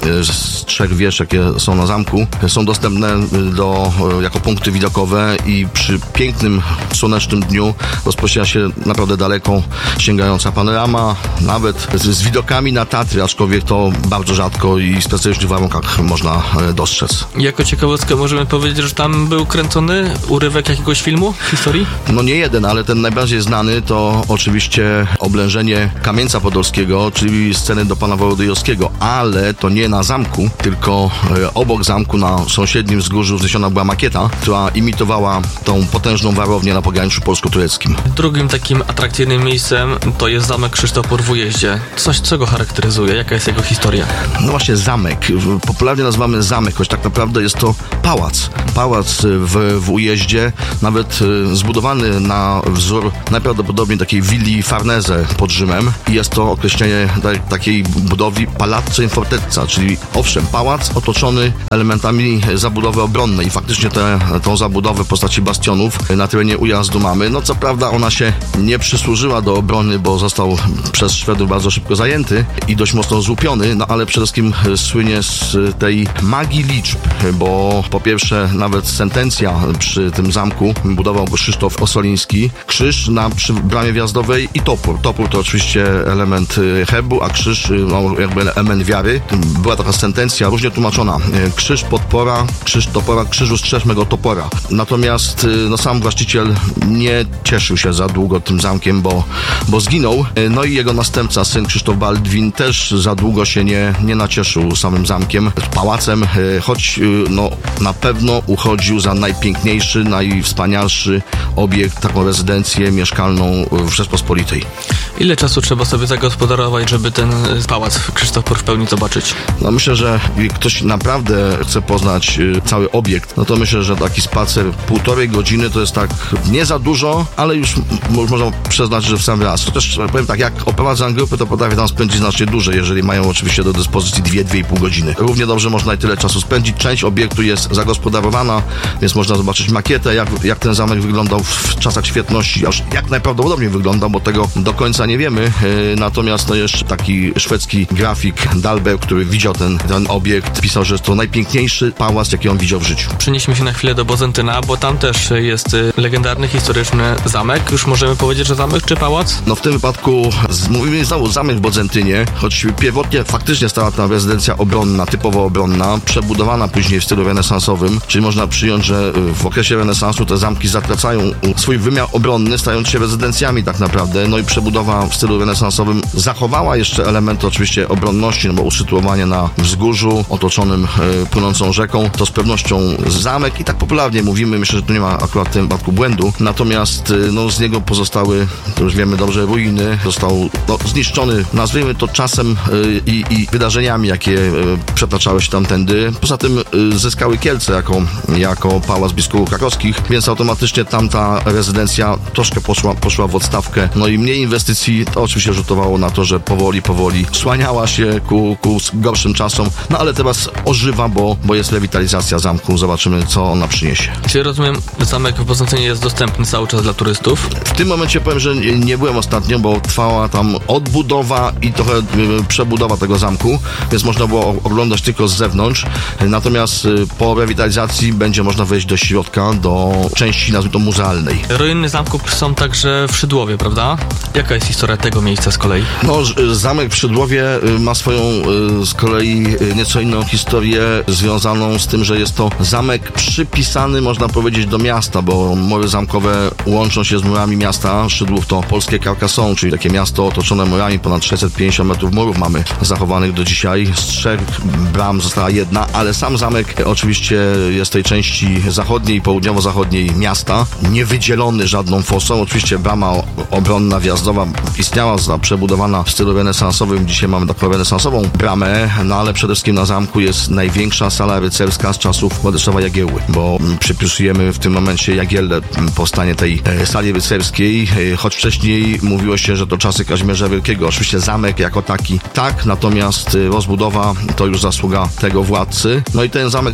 z trzech wież, jakie są na zamku, są dostępne do, jako punkty widokowe i przy pięknym, słonecznym dniu rozpoczyna się naprawdę daleko sięgająca panorama, nawet z, z widokami na Tatry, aczkolwiek to bardzo rzadko i w specjalnych warunkach można dostrzec. Jako ciekawostkę możemy powiedzieć, że tam był kręcony urywek jakiegoś filmu, historii? No nie jeden, ale ten najbardziej znany to oczywiście oblężenie Kamieńca Podolskiego, czyli sceny do pana Wołodyjowskiego, ale to nie na zamku, tylko obok zamku na sąsiednim wzgórzu wzniesiona była makieta, która imitowała tą potężną warownię na pograniczu polsko-tureckim. Drugim takim atrakcyjnym miejscem to jest zamek Krzysztopor w Ujeździe. Coś, co go charakteryzuje? Jaka jest jego historia? No właśnie zamek. Popularnie nazywamy zamek, choć tak naprawdę jest to pałac. Pałac w, w Ujeździe, nawet zbudowany na wzór najprawdopodobniej takiej willi Farnese pod Rzymem. I jest to określenie takiej budowli Palazzo in Fortezza, czyli owszem, pałac otoczony elementami zabudowy obronnej. I faktycznie tę tą zabudowę w postaci bastionów na terenie Ujazdu mamy. No co prawda ona się nie przysłużyła do obrony, bo został przez Szwedów bardzo szybko zajęty i dość mocno złupiony, no ale przede wszystkim słynie z tej magii liczb, bo po pierwsze nawet sentencja przy tym zamku budował go Krzysztof Ossoliński. Krzyż na przy bramie wjazdowej i topór. Topór to oczywiście element herbu, a krzyż no, jakby element wiary. Była taka sentencja różnie tłumaczona. Krzyż podpora, krzyż topora, krzyżu strzeżmy go topora. Natomiast no, sam właściciel nie cieszył się za długo tym zamkiem, bo, bo zginął. No i jego następca, syn Krzysztof Baldwin, też za długo się nie, nie nacieszył samym zamkiem, pałacem, choć no, na pewno uchodził za najpiękniejszy, najwspanialszy obiekt, taką rezydencję mieszkalną w Rzeczpospolitej. Ile czasu trzeba sobie zagospodarować, żeby ten pałac Krzysztopor w pełni zobaczyć? No myślę, że jak ktoś naprawdę chce poznać cały obiekt, no to myślę, że taki spacer półtorej godziny to jest tak nie za dużo, ale już można przeznaczyć, że w sam raz. Chociaż powiem tak, jak oprowadzam grupy, to potrafię tam spędzić znacznie dłużej, jeżeli mają oczywiście do dyspozycji dwie, dwie i pół godziny. Równie dobrze można i tyle czasu spędzić. Część obiektu jest zagospodarowana, więc można zobaczyć makietę, jak, jak ten zamek wyglądał w czasach świetności, aż jak najprawdopodobniej wyglądał, bo tego do końca nie wiemy. Natomiast no jeszcze taki szwedzki grafik Dahlberg, który widział ten, ten obiekt, pisał, że jest to najpiękniejszy pałac, jaki on widział w życiu. Przenieśmy się na chwilę do Bozentyna, bo tam też jest legendarny, historyczny zamek. Już możemy powiedzieć, że zamek czy pałac? No w tym wypadku z, mówimy znowu zamek w Bozentynie, choć pierwotnie faktycznie stała tam rezydencja obronna, typowo obronna, przebudowana później w stylu renesansowym, czyli można przyjąć, że w okresie renesansu te zamki zatracają swój wymiar obronny, stając się rezydencjami tak naprawdę, no i przebudowa w stylu renesansowym zachowała jeszcze elementy oczywiście obronności, no bo usytuowanie na wzgórzu otoczonym e, płynącą rzeką, to z pewnością zamek i tak popularnie mówimy, myślę, że tu nie ma akurat w tym wypadku błędu, natomiast e, no z niego pozostały, to już wiemy dobrze, ruiny, został no, zniszczony, nazwijmy to czasem e, i, i wydarzeniami, jakie e, przetaczały się tamtędy. Poza tym e, zyskały Kielce jako, jako pałac biskupów krakowskich, więc automatycznie tamta rezydencja troszkę poszła, poszła w odstawkę, no i mniej inwestycji, to oczywiście rzutowało na to, że powoli, powoli słaniała się ku, ku gorszym czasom, no ale teraz ożywa, bo, bo jest rewitalizacja zamku, zobaczymy, co ona przyniesie. Czyli rozumiem, zamek w Bozentynie jest dostępny cały czas dla turystów? W tym momencie powiem, że nie, nie byłem ostatnio, bo trwała tam odbudowa i trochę y, przebudowa tego zamku, więc można było oglądać tylko z zewnątrz, natomiast y, po rewitalizacji będzie można wejść do środka, do części, nazwijmy to, muzealnej. Ruiny zamku są także w Szydłowie, prawda? Jaka jest historia tego miejsca z kolei? No, zamek w Szydłowie ma swoją z kolei nieco inną historię związaną z tym, że jest to zamek przypisany, można powiedzieć, do miasta, bo mury zamkowe łączą się z murami miasta. Szydłów to polskie Carcassonne, czyli takie miasto otoczone murami, ponad sześćset pięćdziesiąt metrów murów mamy zachowanych do dzisiaj. Z trzech bram została jedna, ale sam zamek oczywiście jest w tej części zachodniej, południowo-zachodniej miasta, niewydzielony żadną fosą. Oczywiście brama obronna wjazdowa istniała, przebudowana w stylu renesansowym. Dzisiaj mamy taką renesansową bramę, no ale przede wszystkim na zamku jest największa sala rycerska z czasów Władysława Jagiełły, bo przypisujemy w tym momencie Jagiellę powstanie tej sali rycerskiej, choć wcześniej mówiło się, że to czasy Kazimierza Wielkiego. Oczywiście zamek jako taki tak, natomiast rozbudowa to już zasługa tego władcy. No i ten zamek też przeszedł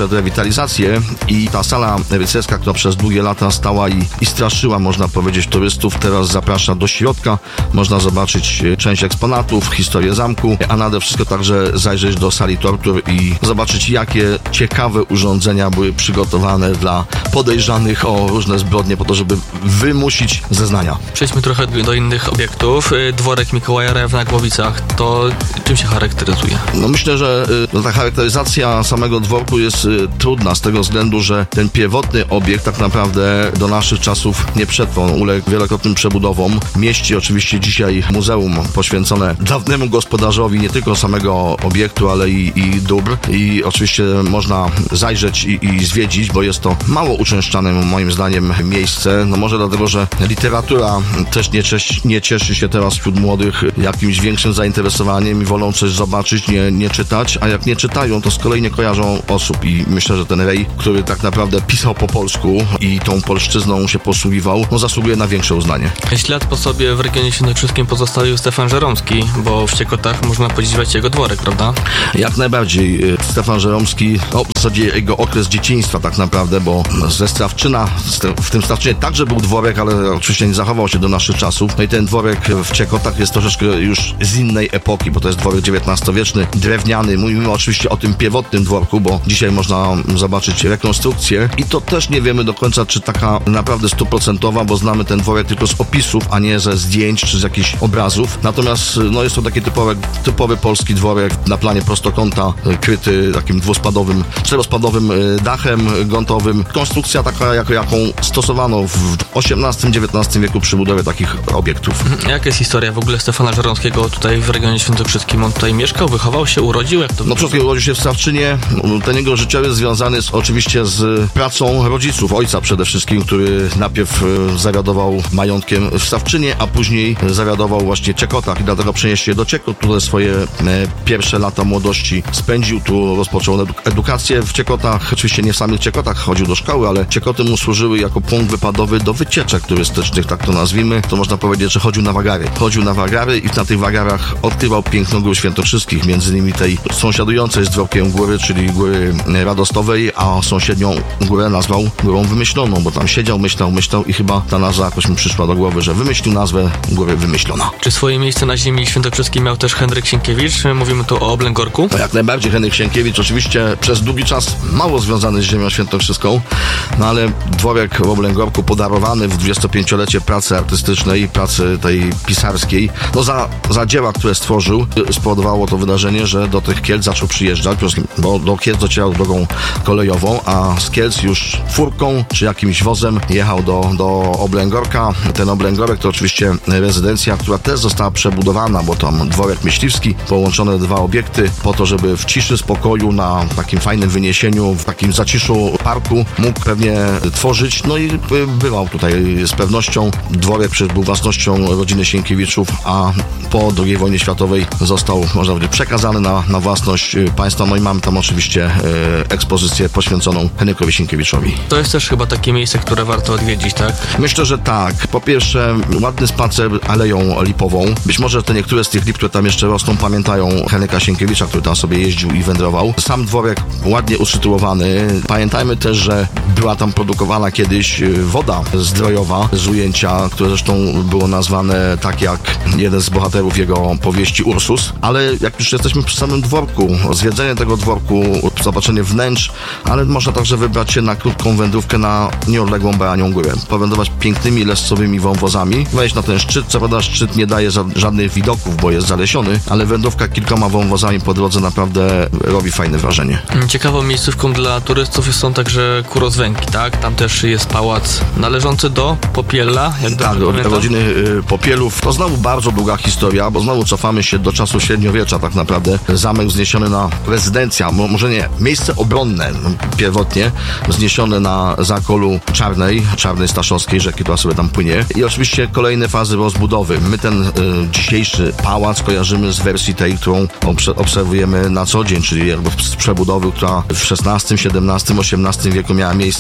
przed rewitalizację i ta sala rycerska, która przez długie lata stała i, i straszyła, można powiedzieć, turystów, teraz zaprasza do środka. Można zobaczyć część eksponatów, historię zamku, a nade wszystko także zajrzeć do sali tortur i zobaczyć, jakie ciekawe urządzenia były przygotowane dla podejrzanych o różne zbrodnie po to, żeby wymusić zeznania. Przejdźmy trochę do innych obiektów. Dworek Mikołaja Rew na Głowicach, to czym się charakteryzuje? No myślę, że y, ta charakteryzacja samego dworku jest y, trudna z tego względu, że ten pierwotny obiekt tak naprawdę do naszych czasów nie przetrwał. Uległ wielokrotnym przebudowom. Mieści oczywiście dzisiaj muzeum poświęcone dawnemu gospodarzowi nie tylko samego obiektu, ale i, i dóbr. I oczywiście można zajrzeć i, i zwiedzić, bo jest to mało uczęszczane moim zdaniem miejsce. No może dlatego, że literatura też nie, cieszy, nie cieszy się teraz wśród młodych jakimś większym zainteresowaniem i wolą coś zobaczyć, nie, nie czytać, a jak nie czytają, to z kolei nie kojarzą osób i myślę, że ten Rej, który tak naprawdę pisał po polsku i tą polszczyzną się posługiwał, no zasługuje na większe uznanie. Ślad po sobie w regionie świętokrzyskim pozostawił Stefan Żeromski, bo w Ciekotach można podziwiać jego dworek, prawda? Jak najbardziej. Stefan Żeromski, no w zasadzie jego okres dzieciństwa tak naprawdę, bo ze Strawczyna, w tym Strawczynie także był dworek, ale oczywiście nie zachował się do naszych czasów. No i ten dworek w Ciekotach jest troszeczkę już z innej epoki, bo to jest dworek dziewiętnastowieczny, drewniany. Mówimy oczywiście o tym pierwotnym dworku, bo dzisiaj można zobaczyć rekonstrukcję i to też nie wiemy do końca, czy taka naprawdę stuprocentowa, bo znamy ten dworek tylko z opisów, a nie ze zdjęć czy z jakichś obrazów. Natomiast no jest to taki typowy, typowy polski dworek na planie prostokąta, kryty takim dwuspadowym, czterospadowym dachem grątowym. Konstrukcja taka, jako, jaką stosowano w osiemnastym dziewiętnastym wieku przy budowie takich obiektów. Jaka jest historia w ogóle Stefana Żeromskiego tutaj w regionie świętokrzyskim? On tutaj mieszkał, wychował się, urodził? Jak to no przede wszystkim urodził się w Strawczynie. Ten jego życiorys związany jest oczywiście z pracą rodziców, ojca przede wszystkim, który najpierw zawiadował majątkiem w Strawczynie, a później zawiadował właśnie w Ciekotach i dlatego przenieśli się do Ciekot, które swoje pierwsze lata młodości spędził. Tu rozpoczął edukację w Ciekotach. Oczywiście nie w samych Ciekotach chodził do szkoły, ale Ciekoty mu służyły jako punkt wypadowy do wycieczek turystycznych, tak to nazwijmy. To można powiedzieć, że chodził na wagary. Chodził na wagary i na tych wagarach odkrywał piękno gór świętokrzyskich, między innymi tej sąsiadującej z dworkiem góry, czyli góry Radostowej, a sąsiednią górę nazwał Górą Wymyśloną, bo tam siedział, myślał, myślał i chyba ta nazwa jakoś mi przyszła do głowy, że wymyślił nazwę Góry Wymyślona. Czy swoje miejsce na ziemi świętokrzyskiej miał też Henryk Sienkiewicz? Mówimy tu o Oblęgorku. No jak najbardziej Henryk Sienkiewicz, oczywiście przez długi czas mało związany z ziemią świętokrzyską, no ale dworek w Oblęgorku podarowany w dwudziestopięciolecie pracy artystycznej, pracy tej pisarskiej, no za, za dzieła, które stworzył, spowodowało to wydarzenie, że do tych Kielc zaczął przyjeżdżać, bo do Kielc docierał drogą kolejową, a z Kielc już furką czy jakimś wozem jechał do, do Oblęgorka. Ten Oblęgorek to oczywiście rezydencja, która też została przebudowana, bo tam dworek myśliwski, połączone dwa obiekty po to, żeby w ciszy, spokoju, na takim fajnym wyniesieniu, w takim zaciszu parku mógł pewnie tworzyć, no i bywał tutaj z pewnością. Dworek przecież był własnością rodziny Sienkiewiczów, a po drugiej wojnie światowej został, można powiedzieć, przekazany na, na własność państwa. No i mamy tam oczywiście e, ekspozycję poświęconą Henrykowi Sienkiewiczowi. To jest też chyba takie miejsce, które warto odwiedzić, tak? Myślę, że tak. Po pierwsze, ładny spacer Aleją Lipową. Być może te niektóre z tych lip, które tam jeszcze rosną, pamiętają Henryka Sienkiewicza, który tam sobie jeździł i wędrował. Sam dworek ładnie usytuowany. Pamiętajmy też, że była tam produkowana kiedyś woda zdrojowa z ujęcia, które zresztą było nazwane tak jak jeden z bohaterów jego powieści Ursus. Ale jak już jesteśmy przy samym dworku, zwiedzenie tego dworku, zobaczenie wnętrz, ale można także wybrać się na krótką wędrówkę na nieodległą Baranią Górę. Powędrować pięknymi lescowymi wąwozami, wejść na ten szczyt. Co prawda szczyt nie daje ża- żadnych widoków, bo jest zalesiony, ale wędrówka kilkoma wąwozami po drodze naprawdę robi fajne wrażenie. Ciekawą miejscówką dla turystów są także Kurozwęki, tak? Tam też jest pałac należący do Popiela. Jak tak, do rodziny y, Popielów. To znowu bardzo długa historia, bo znowu cofamy się do czasu średniowiecza tak naprawdę. Zamek wzniesiony na rezydencja, mo- może nie, miejsce obronne pierwotnie, wzniesione na zakolu Czarnej, Czarnej Staszowskiej rzeki, która sobie tam płynie. I oczywiście kolejne fazy rozbudowy. My ten y, dzisiejszy pałac kojarzymy z wersji tej, którą obs- obserwujemy na co dzień, czyli jakby z przebudowy, która w szesnastym, siedemnastym, osiemnastym wieku miała miejsce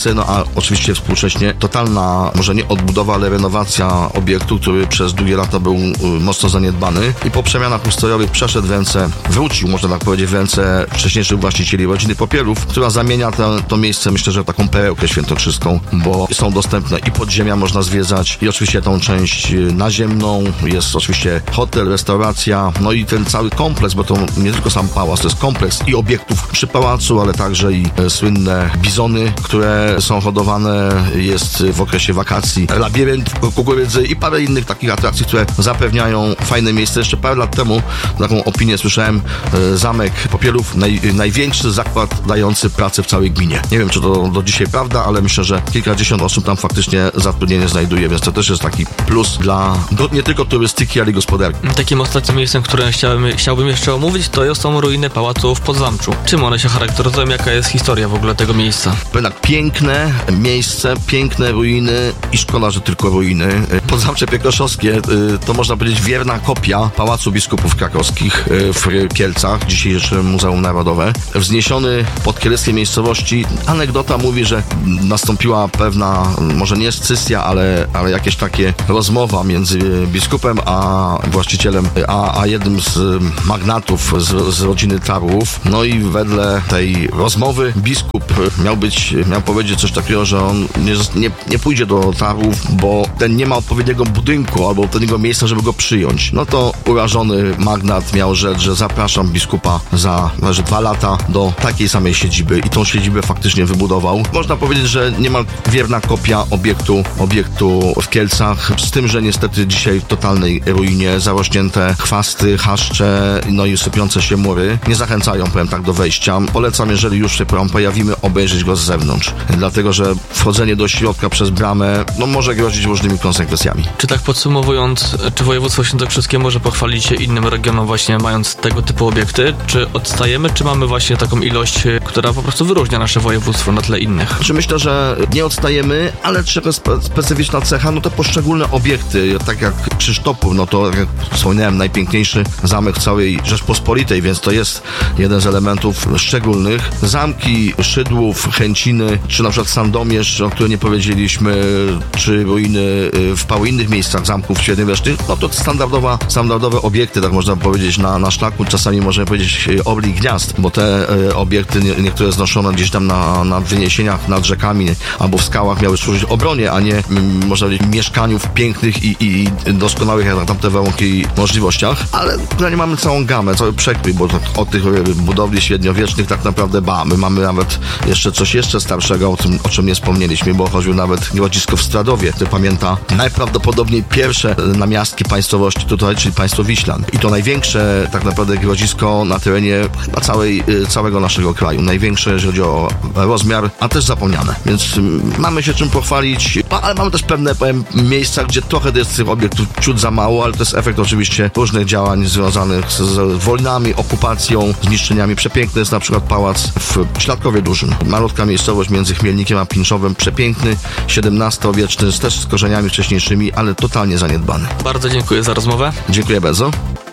miejsce, no a oczywiście współcześnie totalna, może nie odbudowa, ale renowacja obiektu, który przez długie lata był mocno zaniedbany i po przemianach ustrojowych przeszedł w ręce, wrócił, można tak powiedzieć, w ręce wcześniejszych właścicieli rodziny Popielów, która zamienia to, to miejsce, myślę, że w taką perełkę świętokrzyską, bo są dostępne i podziemia można zwiedzać i oczywiście tą część naziemną, jest oczywiście hotel, restauracja, no i ten cały kompleks, bo to nie tylko sam pałac, to jest kompleks i obiektów przy pałacu, ale także i e, słynne bizony, które są hodowane, jest w okresie wakacji labirynt kukurydzy i parę innych takich atrakcji, które zapewniają fajne miejsce. Jeszcze parę lat temu taką opinię słyszałem, e, zamek Popielów, naj, największy zakład dający pracę w całej gminie. Nie wiem, czy to do dzisiaj prawda, ale myślę, że kilkadziesiąt osób tam faktycznie zatrudnienie znajduje, więc to też jest taki plus dla do, nie tylko turystyki, ale i gospodarki. Takim ostatnim miejscem, które chciałbym, chciałbym jeszcze omówić, to są ruiny pałacu w Podzamczu. Czym one się charakteryzują? Jaka jest historia w ogóle tego miejsca? Tak, piękne miejsce, piękne ruiny i szkoda, że tylko ruiny. Podzamcze Piekroszowskie to można powiedzieć wierna kopia Pałacu Biskupów Krakowskich w Kielcach, dzisiejsze Muzeum Narodowe. Wzniesiony pod kieleckiej miejscowości. Anegdota mówi, że nastąpiła pewna, może nie scysja, ale, ale jakieś takie rozmowa między biskupem a właścicielem, a, a jednym z magnatów z, z rodziny Tarłów. No i wedle tej rozmowy biskup miał być, miał powiedzieć coś takiego, że on nie, nie, nie pójdzie do Tarłów, bo ten nie ma odpowiedniego budynku albo odpowiedniego miejsca, żeby go przyjąć. No to urażony magnat miał rzec, że zapraszam biskupa za że dwa lata do takiej samej siedziby i tą siedzibę faktycznie wybudował. Można powiedzieć, że niemal wierna kopia obiektu, obiektu w Kielcach, z tym, że niestety dzisiaj w totalnej ruinie, zarośnięte chwasty, chaszcze, no i sypiące się mury nie zachęcają, powiem tak, do wejścia. Polecam, jeżeli już się pojawimy, obejrzeć go z zewnątrz, dlatego, że wchodzenie do środka przez bramę, no może grozić różnymi konsekwencjami. Czy tak podsumowując, czy województwo świętokrzyskie może pochwalić się innym regionom właśnie mając tego typu obiekty? Czy odstajemy, czy mamy właśnie taką ilość, która po prostu wyróżnia nasze województwo na tle innych? Czy myślę, że nie odstajemy, ale czego spe- specyficzna cecha, no to poszczególne obiekty, tak jak Krzysztopów, no to jak wspomniałem, najpiękniejszy zamek całej Rzeczpospolitej, więc to jest jeden z elementów szczególnych. Zamki Szydłów, Chęciny, czy na przykład Sandomierz, o którym nie powiedzieliśmy, czy ruiny w paru innych miejscach zamków średniowiecznych, no to standardowa, standardowe obiekty, tak można powiedzieć, na, na szlaku, czasami możemy powiedzieć oblik gniazd, bo te e, obiekty, nie, niektóre znoszone gdzieś tam na, na wyniesieniach nad rzekami albo w skałach miały służyć obronie, a nie m, można powiedzieć mieszkaniu w pięknych i, i doskonałych jak na tamte warunki możliwościach, ale tutaj mamy całą gamę, cały przekrój, bo od tych budowli średniowiecznych tak naprawdę ba, my mamy nawet jeszcze coś jeszcze starszego, o tym, o czym nie wspomnieliśmy, bo choćby nawet grodzisko w Stradowie, to pamięta najprawdopodobniej pierwsze namiastki państwowości tutaj, czyli państwo Wiślan. I to największe tak naprawdę grodzisko na terenie chyba całej, całego naszego kraju. Największe, jeżeli chodzi o rozmiar, a też zapomniane. Więc mamy się czym pochwalić, ale mamy też pewne, powiem, miejsca, gdzie trochę jest tych obiektów ciut za mało, ale to jest efekt oczywiście różnych działań związanych z, z wojnami, okupacją, zniszczeniami. Przepiękny jest na przykład pałac w Śladkowie Dużym. Malutka miejscowość między Chmielnikiem a Pinczowem. Przepiękny, siedemnastowieczny, też z korzeniami wcześniejszymi, ale totalnie zaniedbany. Bardzo dziękuję za rozmowę. Dziękuję bardzo.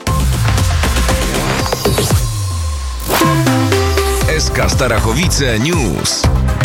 S K Starachowice News.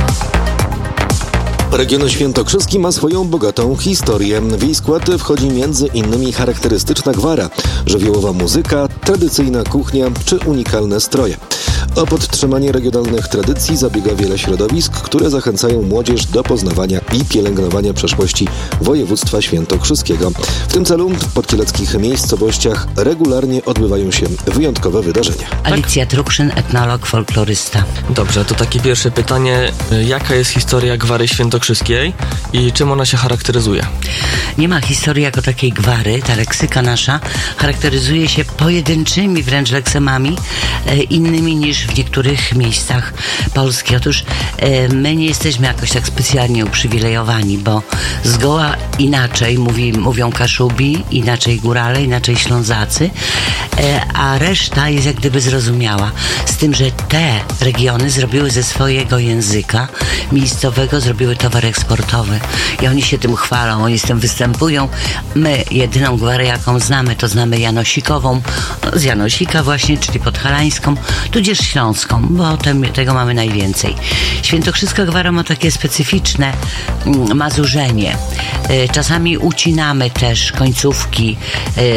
Region świętokrzyski ma swoją bogatą historię. W jej skład wchodzi między innymi charakterystyczna gwara, żywiołowa muzyka, tradycyjna kuchnia czy unikalne stroje. O podtrzymanie regionalnych tradycji zabiega wiele środowisk, które zachęcają młodzież do poznawania i pielęgnowania przeszłości województwa świętokrzyskiego. W tym celu w podkieleckich miejscowościach regularnie odbywają się wyjątkowe wydarzenia. Alicja Trukszyn, etnolog, folklorysta. Dobrze, to takie pierwsze pytanie. Jaka jest historia gwary świętokrzyskiej i czym ona się charakteryzuje? Nie ma historii jako takiej gwary. Ta leksyka nasza charakteryzuje się pojedynczymi wręcz leksemami, e, innymi niż w niektórych miejscach Polski. Otóż e, my nie jesteśmy jakoś tak specjalnie uprzywilejowani, bo zgoła inaczej mówi, mówią Kaszubi, inaczej Górale, inaczej Ślązacy, e, a reszta jest jak gdyby zrozumiała. Z tym, że te regiony zrobiły ze swojego języka miejscowego, zrobiły towar eksportowy i oni się tym chwalą, oni z tym występują. My jedyną gwarę, jaką znamy, to znamy janosikową, z Janosika właśnie, czyli podhalańską, tudzież śląską, bo te, tego mamy najwięcej. Świętokrzyska gwara ma takie specyficzne mm, mazurzenie. Y, czasami ucinamy też końcówki y,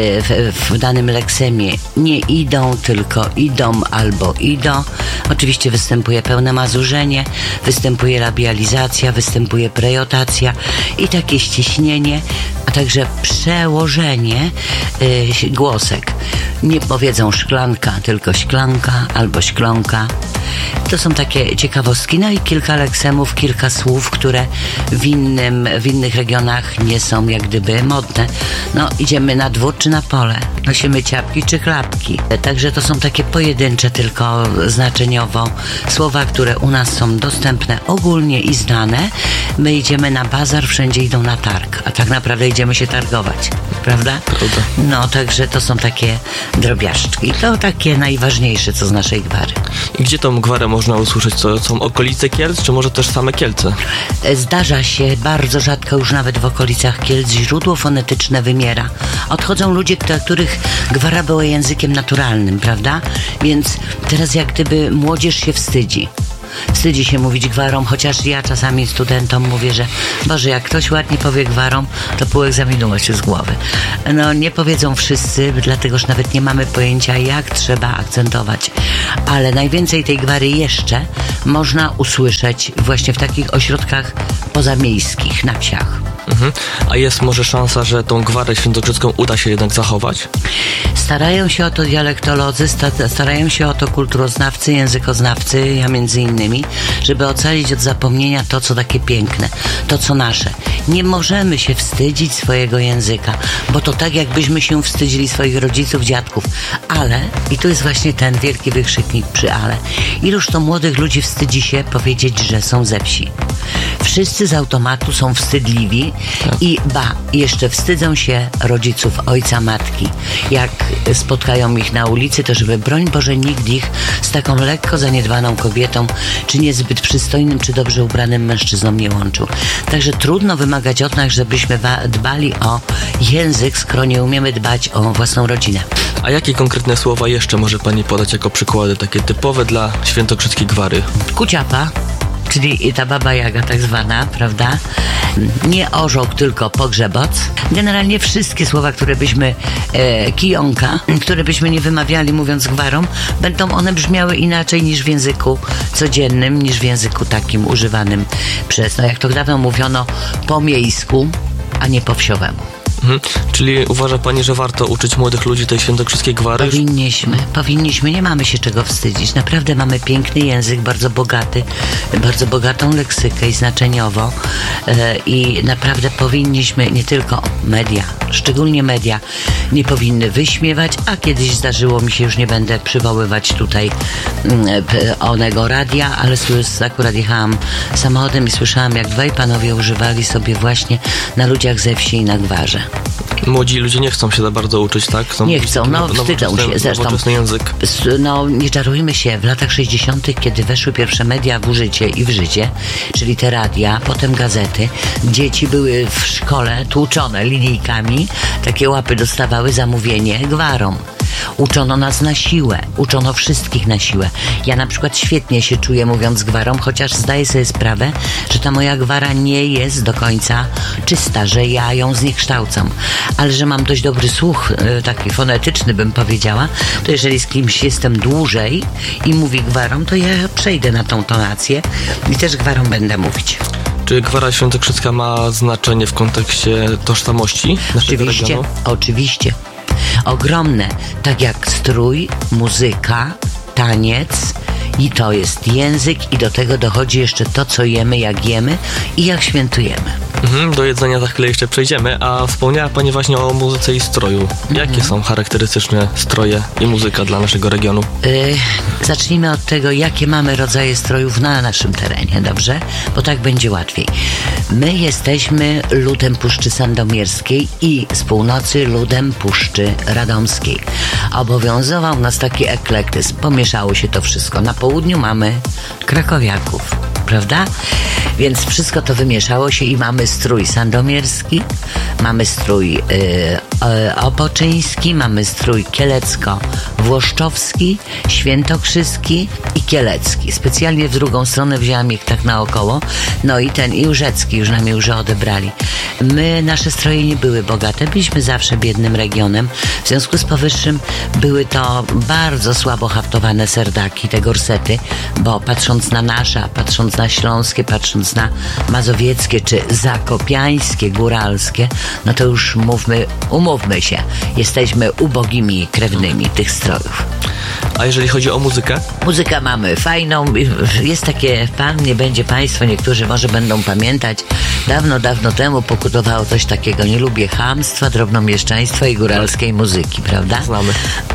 w, w danym leksemie. Nie idą, tylko idą albo idą. Oczywiście występuje pełne mazurzenie, występuje labializacja, występuje prejotacja i takie ściśnienie, a także przełożenie y, głosek. Nie powiedzą szklanka, tylko szklanka albo szklonka. To są takie ciekawostki. No i kilka leksemów, kilka słów, które w, innym, w innych regionach nie są jak gdyby modne. No, idziemy na dwór czy na pole, nosimy ciapki czy klapki. Także to są takie pojedyncze tylko znaczeniowo słowa, które u nas są dostępne ogólnie i znane. My idziemy na bazar, wszędzie idą na targ, a tak naprawdę idziemy się targować, prawda? Prawda. No, także to są takie drobiażdżki. To takie najważniejsze, co z naszej gwary. I gdzie tą gwarę można usłyszeć? Co są okolice Kielc, czy może też same Kielce? Zdarza się bardzo rzadko już nawet w okolicach Kielc. Źródło fonetyczne wymiera. Odchodzą ludzie, dla których gwara była językiem naturalnym, prawda? Więc teraz jak gdyby młodzież się wstydzi. Wstydzi się mówić gwarą, chociaż ja czasami studentom mówię, że Boże, jak ktoś ładnie powie gwarą, to pół egzaminu ma się z głowy. No nie powiedzą wszyscy, dlatego że nawet nie mamy pojęcia, jak trzeba akcentować. Ale najwięcej tej gwary jeszcze można usłyszeć właśnie w takich ośrodkach pozamiejskich, na wsiach. Mhm. A jest może szansa, że tą gwarę świętokrzyską uda się jednak zachować? Starają się o to dialektolodzy, sta- starają się o to kulturoznawcy, językoznawcy, ja między innymi, żeby ocalić od zapomnienia to, co takie piękne, to, co nasze. Nie możemy się wstydzić swojego języka, bo to tak, jakbyśmy się wstydzili swoich rodziców, dziadków. Ale, i tu jest właśnie ten wielki wykrzyknik przy ale, iluż to młodych ludzi wstydzi się powiedzieć, że są ze wsi. Wszyscy z automatu są wstydliwi i ba, jeszcze wstydzą się rodziców, ojca, matki. Jak spotkają ich na ulicy, to żeby broń Boże nikt ich z taką lekko zaniedbaną kobietą, czy niezbyt przystojnym, czy dobrze ubranym mężczyzną nie łączył. Także trudno wymagać od nas, żebyśmy dbali o język, skoro nie umiemy dbać o własną rodzinę. A jakie konkretne słowa jeszcze może Pani podać jako przykłady, takie typowe dla świętokrzyskiej gwary? Kuciapa, czyli ta baba Jaga tak zwana, prawda? Nie orzeł, tylko pogrzeboc. Generalnie wszystkie słowa, które byśmy, e, kijonka, które byśmy nie wymawiali mówiąc gwarą, będą one brzmiały inaczej niż w języku codziennym, niż w języku takim używanym przez, no jak to dawno mówiono, po miejsku, a nie po wsiowemu. Mhm. Czyli uważa Pani, że warto uczyć młodych ludzi tej świętokrzyskiej gwary? Powinniśmy, powinniśmy, nie mamy się czego wstydzić. Naprawdę mamy piękny język, bardzo bogaty, bardzo bogatą leksykę i znaczeniowo e, i naprawdę powinniśmy, nie tylko media, szczególnie media, nie powinny wyśmiewać, a kiedyś zdarzyło mi się, już nie będę przywoływać tutaj e, onego radia, ale akurat jechałam samochodem i słyszałam, jak dwaj panowie używali sobie właśnie na ludziach ze wsi i na gwarze. Młodzi ludzie nie chcą się za bardzo uczyć, tak? Są nie chcą, no wstydzą się. Zresztą, język. no nie czarujmy się, w latach sześćdziesiątych, kiedy weszły pierwsze media w użycie i w życie, czyli te radia, potem gazety, dzieci były w szkole tłuczone linijkami, takie łapy dostawały zamówienie gwarą. Uczono nas na siłę, uczono wszystkich na siłę. Ja na przykład świetnie się czuję mówiąc gwarą, chociaż zdaję sobie sprawę, że ta moja gwara nie jest do końca czysta, że ja ją zniekształcam. Ale że mam dość dobry słuch, taki fonetyczny bym powiedziała, to jeżeli z kimś jestem dłużej i mówi gwarą, to ja przejdę na tą tonację i też gwarą będę mówić. Czy gwara świętokrzyska ma znaczenie w kontekście tożsamości naszego Oczywiście, regionu? oczywiście. Ogromne, tak jak strój, muzyka, taniec i to jest język i do tego dochodzi jeszcze to, co jemy, jak jemy i jak świętujemy. Mhm, do jedzenia za chwilę jeszcze przejdziemy, a wspomniała Pani właśnie o muzyce i stroju. Jakie mhm. są charakterystyczne stroje i muzyka dla naszego regionu? Yy, zacznijmy od tego, jakie mamy rodzaje strojów na naszym terenie, dobrze? Bo tak będzie łatwiej. My jesteśmy ludem Puszczy Sandomierskiej i z północy ludem Puszczy Radomskiej. Obowiązywał nas taki eklektyzm. Pomieszało się to wszystko. Na południu mamy krakowiaków, prawda? Więc wszystko to wymieszało się i mamy strój sandomierski, mamy strój y, y, opoczyński, mamy strój kielecko-włoszczowski, świętokrzyski i kielecki. Specjalnie w drugą stronę wzięłam ich tak naokoło. No i ten i Łużecki już nam już odebrali. My, nasze stroje nie były bogate, byliśmy zawsze biednym regionem. W związku z powyższym były to bardzo słabo haftowane serdaki, te gorsety, bo patrząc na nasze, patrząc na śląskie, patrząc na mazowieckie czy zakopiańskie, góralskie, no to już mówmy, umówmy się, jesteśmy ubogimi krewnymi tych strojów. A jeżeli chodzi o muzykę? Muzykę mamy fajną. Jest takie, pan, nie będzie państwo, niektórzy może będą pamiętać, dawno, dawno temu pokutowało coś takiego, nie lubię chamstwa, drobnomieszczaństwa i góralskiej muzyki, prawda? Znamy.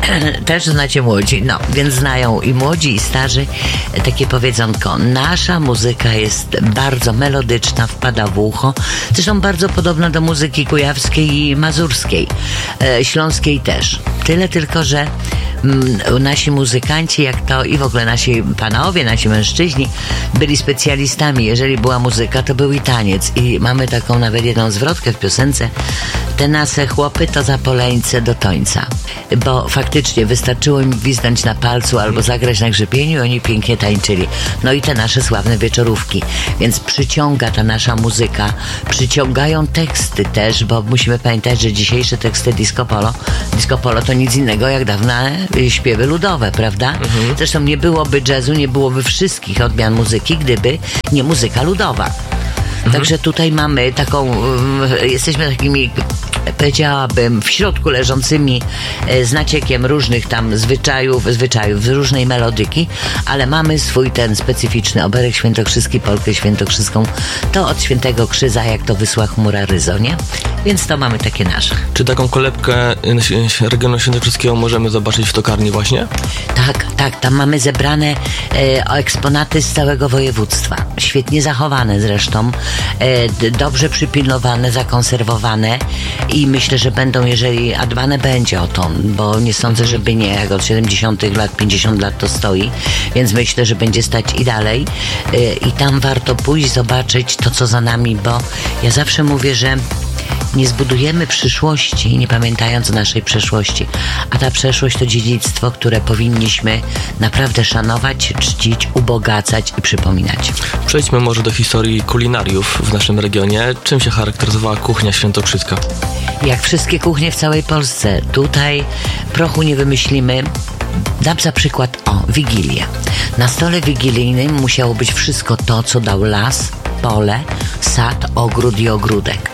Też znacie młodzi, no, więc znają i młodzi, i starzy takie powiedzonko. Nasza muzyka jest bardzo melodyczna, wpada w ucho, zresztą bardzo podobna do muzyki kujawskiej i mazurskiej, e, śląskiej też. Tyle tylko, że mm, nasi muzykanci, jak to i w ogóle nasi panowie, nasi mężczyźni byli specjalistami. Jeżeli była muzyka, to był i taniec. I mamy taką nawet jedną zwrotkę w piosence: te nasze chłopy to zapoleńce do tońca. Bo faktycznie wystarczyło im gwizdnąć na palcu albo zagrać na grzebieniu i oni pięknie tańczyli. No i te nasze sławne wieczorówki. Więc przyciąga ta nasza muzyka, przyciągają teksty też, bo musimy pamiętać, że dzisiejsze teksty disco polo, disco polo to nic innego jak dawne śpiewy ludowe, prawda? Mhm. Zresztą nie byłoby jazzu, nie byłoby wszystkich odmian muzyki, gdyby nie muzyka ludowa. Mhm. Także tutaj mamy taką, um, jesteśmy takimi, powiedziałabym, w środku leżącymi e, z naciekiem różnych tam zwyczajów, zwyczajów, różnej melodyki, ale mamy swój ten specyficzny oberek świętokrzyski, polkę świętokrzyską, to od Świętego Krzyza, jak to wysła chmura ryzo, nie? Więc to mamy takie nasze. Czy taką kolebkę regionu świętokrzyskiego możemy zobaczyć w tokarni właśnie? Tak, tak, tam mamy zebrane e, eksponaty z całego województwa. Świetnie zachowane zresztą, e, d- dobrze przypilnowane, zakonserwowane i myślę, że będą, jeżeli, a dbane będzie o to, bo nie sądzę, żeby nie, jak od siedemdziesiątych lat, pięćdziesiąt lat to stoi, więc myślę, że będzie stać i dalej e, i tam warto pójść, zobaczyć to, co za nami, bo ja zawsze mówię, że nie zbudujemy przyszłości, nie pamiętając o naszej przeszłości. A ta przeszłość to dziedzictwo, które powinniśmy naprawdę szanować, czcić, ubogacać i przypominać. Przejdźmy może do historii kulinariów w naszym regionie. Czym się charakteryzowała kuchnia świętokrzyska? Jak wszystkie kuchnie w całej Polsce. Tutaj prochu nie wymyślimy. Dam za przykład, o, Wigilię. Na stole wigilijnym musiało być wszystko to, co dał las, pole, sad, ogród i ogródek.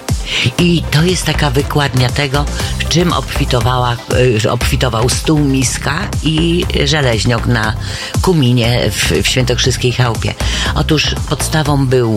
I to jest taka wykładnia tego, czym obfitowała, obfitował stół, miska i żeleźniok na kuminie w, w świętokrzyskiej chałupie. Otóż podstawą był,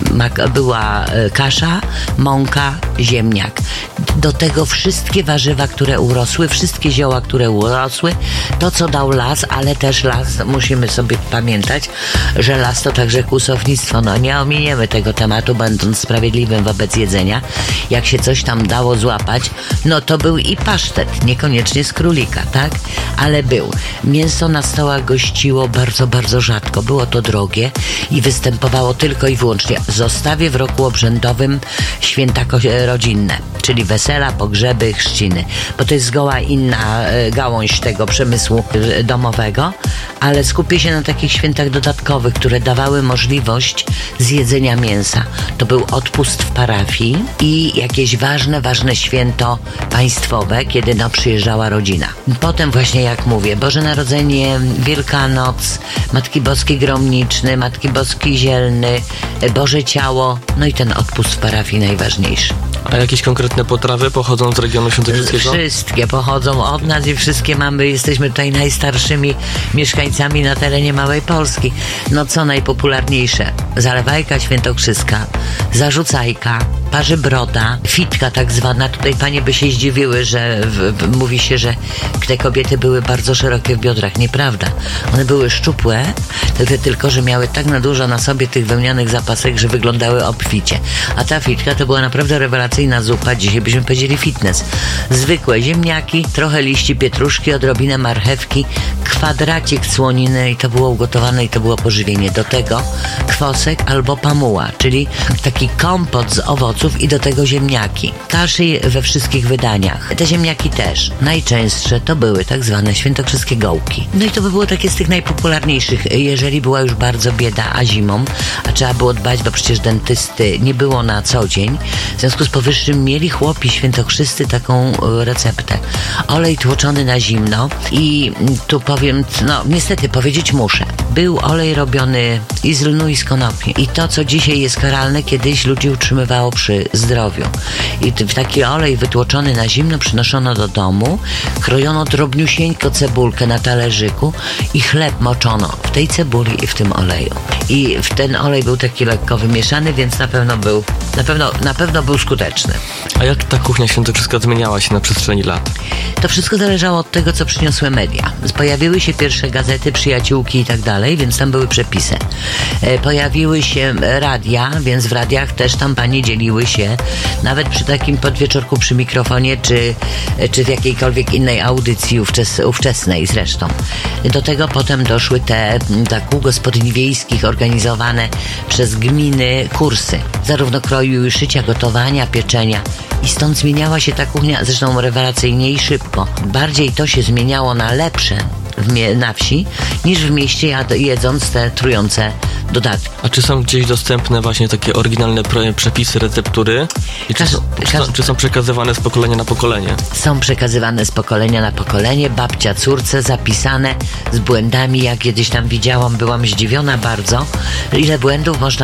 była kasza, mąka, ziemniak. Do tego wszystkie warzywa, które urosły, wszystkie zioła, które urosły, to co dał las, ale też las, musimy sobie pamiętać, że las to także kłusownictwo. No nie ominiemy tego tematu, będąc sprawiedliwym wobec jedzenia. Jak się coś tam dało złapać, no to był i pasztet, niekoniecznie z królika, tak? Ale był. Mięso na stołach gościło bardzo, bardzo rzadko. Było to drogie i występowało tylko i wyłącznie. Zostawię w roku obrzędowym święta rodzinne, czyli wesela, pogrzeby, chrzciny, bo to jest zgoła inna e, gałąź tego przemysłu e, domowego, ale skupię się na takich świętach dodatkowych, które dawały możliwość zjedzenia mięsa. To był odpust w parafii i jakieś ważne, ważne święto państwowe, kiedy no przyjeżdżała rodzina. Potem właśnie, jak mówię, Boże Narodzenie, Wielkanoc, Matki Boskiej Gromniczny, Matki Boskiej Zielny, Boże Ciało, no i ten odpust w parafii najważniejszy. A jakieś konkretne potrawy pochodzą z regionu świętokrzyskiego? Wszystkie pochodzą od nas i wszystkie mamy, jesteśmy tutaj najstarszymi mieszkańcami na terenie Małej Polski. No co najpopularniejsze? Zalewajka świętokrzyska, zarzucajka, parzy broda, fitka tak zwana. Tutaj panie by się zdziwiły, że w, w, mówi się, że te kobiety były bardzo szerokie w biodrach. Nieprawda. One były szczupłe, tylko, tylko że miały tak na dużo na sobie tych wełnianych zapasek, że wyglądały obficie. A ta fitka to była naprawdę rewelacyjna zupa. Dzisiaj byśmy powiedzieli fitness. Zwykłe ziemniaki, trochę liści pietruszki, odrobinę marchewki, kwadracik słoniny i to było ugotowane i to było pożywienie. Do tego kwosek albo pamuła, czyli taki kompot z owoców i do tego ziemniaki. Kaszy we wszystkich wydaniach. Te ziemniaki też. Najczęstsze to były tak zwane świętokrzyskie gołki. No i to by było takie z tych najpopularniejszych, jeżeli była już bardzo bieda, a zimą, a trzeba było dbać, bo przecież dentysty nie było na co dzień. W związku z powyższym mieli chłopi świętokrzyscy taką receptę. Olej tłoczony na zimno i tu powiem, no niestety powiedzieć muszę. Był olej robiony i z lnu i z konopi. I to, co dzisiaj jest karalne, kiedyś ludzi utrzymywało przy zdrowiu. I w taki olej wytłoczony na zimno przynoszono do domu, krojono drobniusieńko cebulkę na talerzyku i chleb moczono w tej cebuli i w tym oleju. I w ten olej był taki lekko wymieszany, więc na pewno był, na pewno, na pewno był skuteczny. A jak ta kuchnia świętokrzyska zmieniała się na przestrzeni lat? To wszystko zależało od tego, co przyniosły media. Pojawiły się pierwsze gazety, przyjaciółki i tak dalej, więc tam były przepisy. Pojawiły się radia, więc w radiach też tam panie dzieliły się, nawet przy takim podwieczorku przy mikrofonie, czy, czy w jakiejkolwiek innej audycji ówczes, ówczesnej zresztą. Do tego potem doszły te dla kół gospodyń wiejskich organizowane przez gminy kursy, zarówno kroju i szycia, gotowania, pieczenia. I stąd zmieniała się ta kuchnia, zresztą rewelacyjnie i szybko. Bardziej to się zmieniało na lepsze w mie- na wsi, niż w mieście jad- jedząc te trujące dodatki. A czy są gdzieś dostępne właśnie takie oryginalne pre- przepisy, receptury? I czy, Każ- są, czy, są, czy są przekazywane z pokolenia na pokolenie? Są przekazywane z pokolenia na pokolenie, babcia córce, zapisane z błędami. Ja kiedyś tam widziałam, byłam zdziwiona bardzo, ile błędów można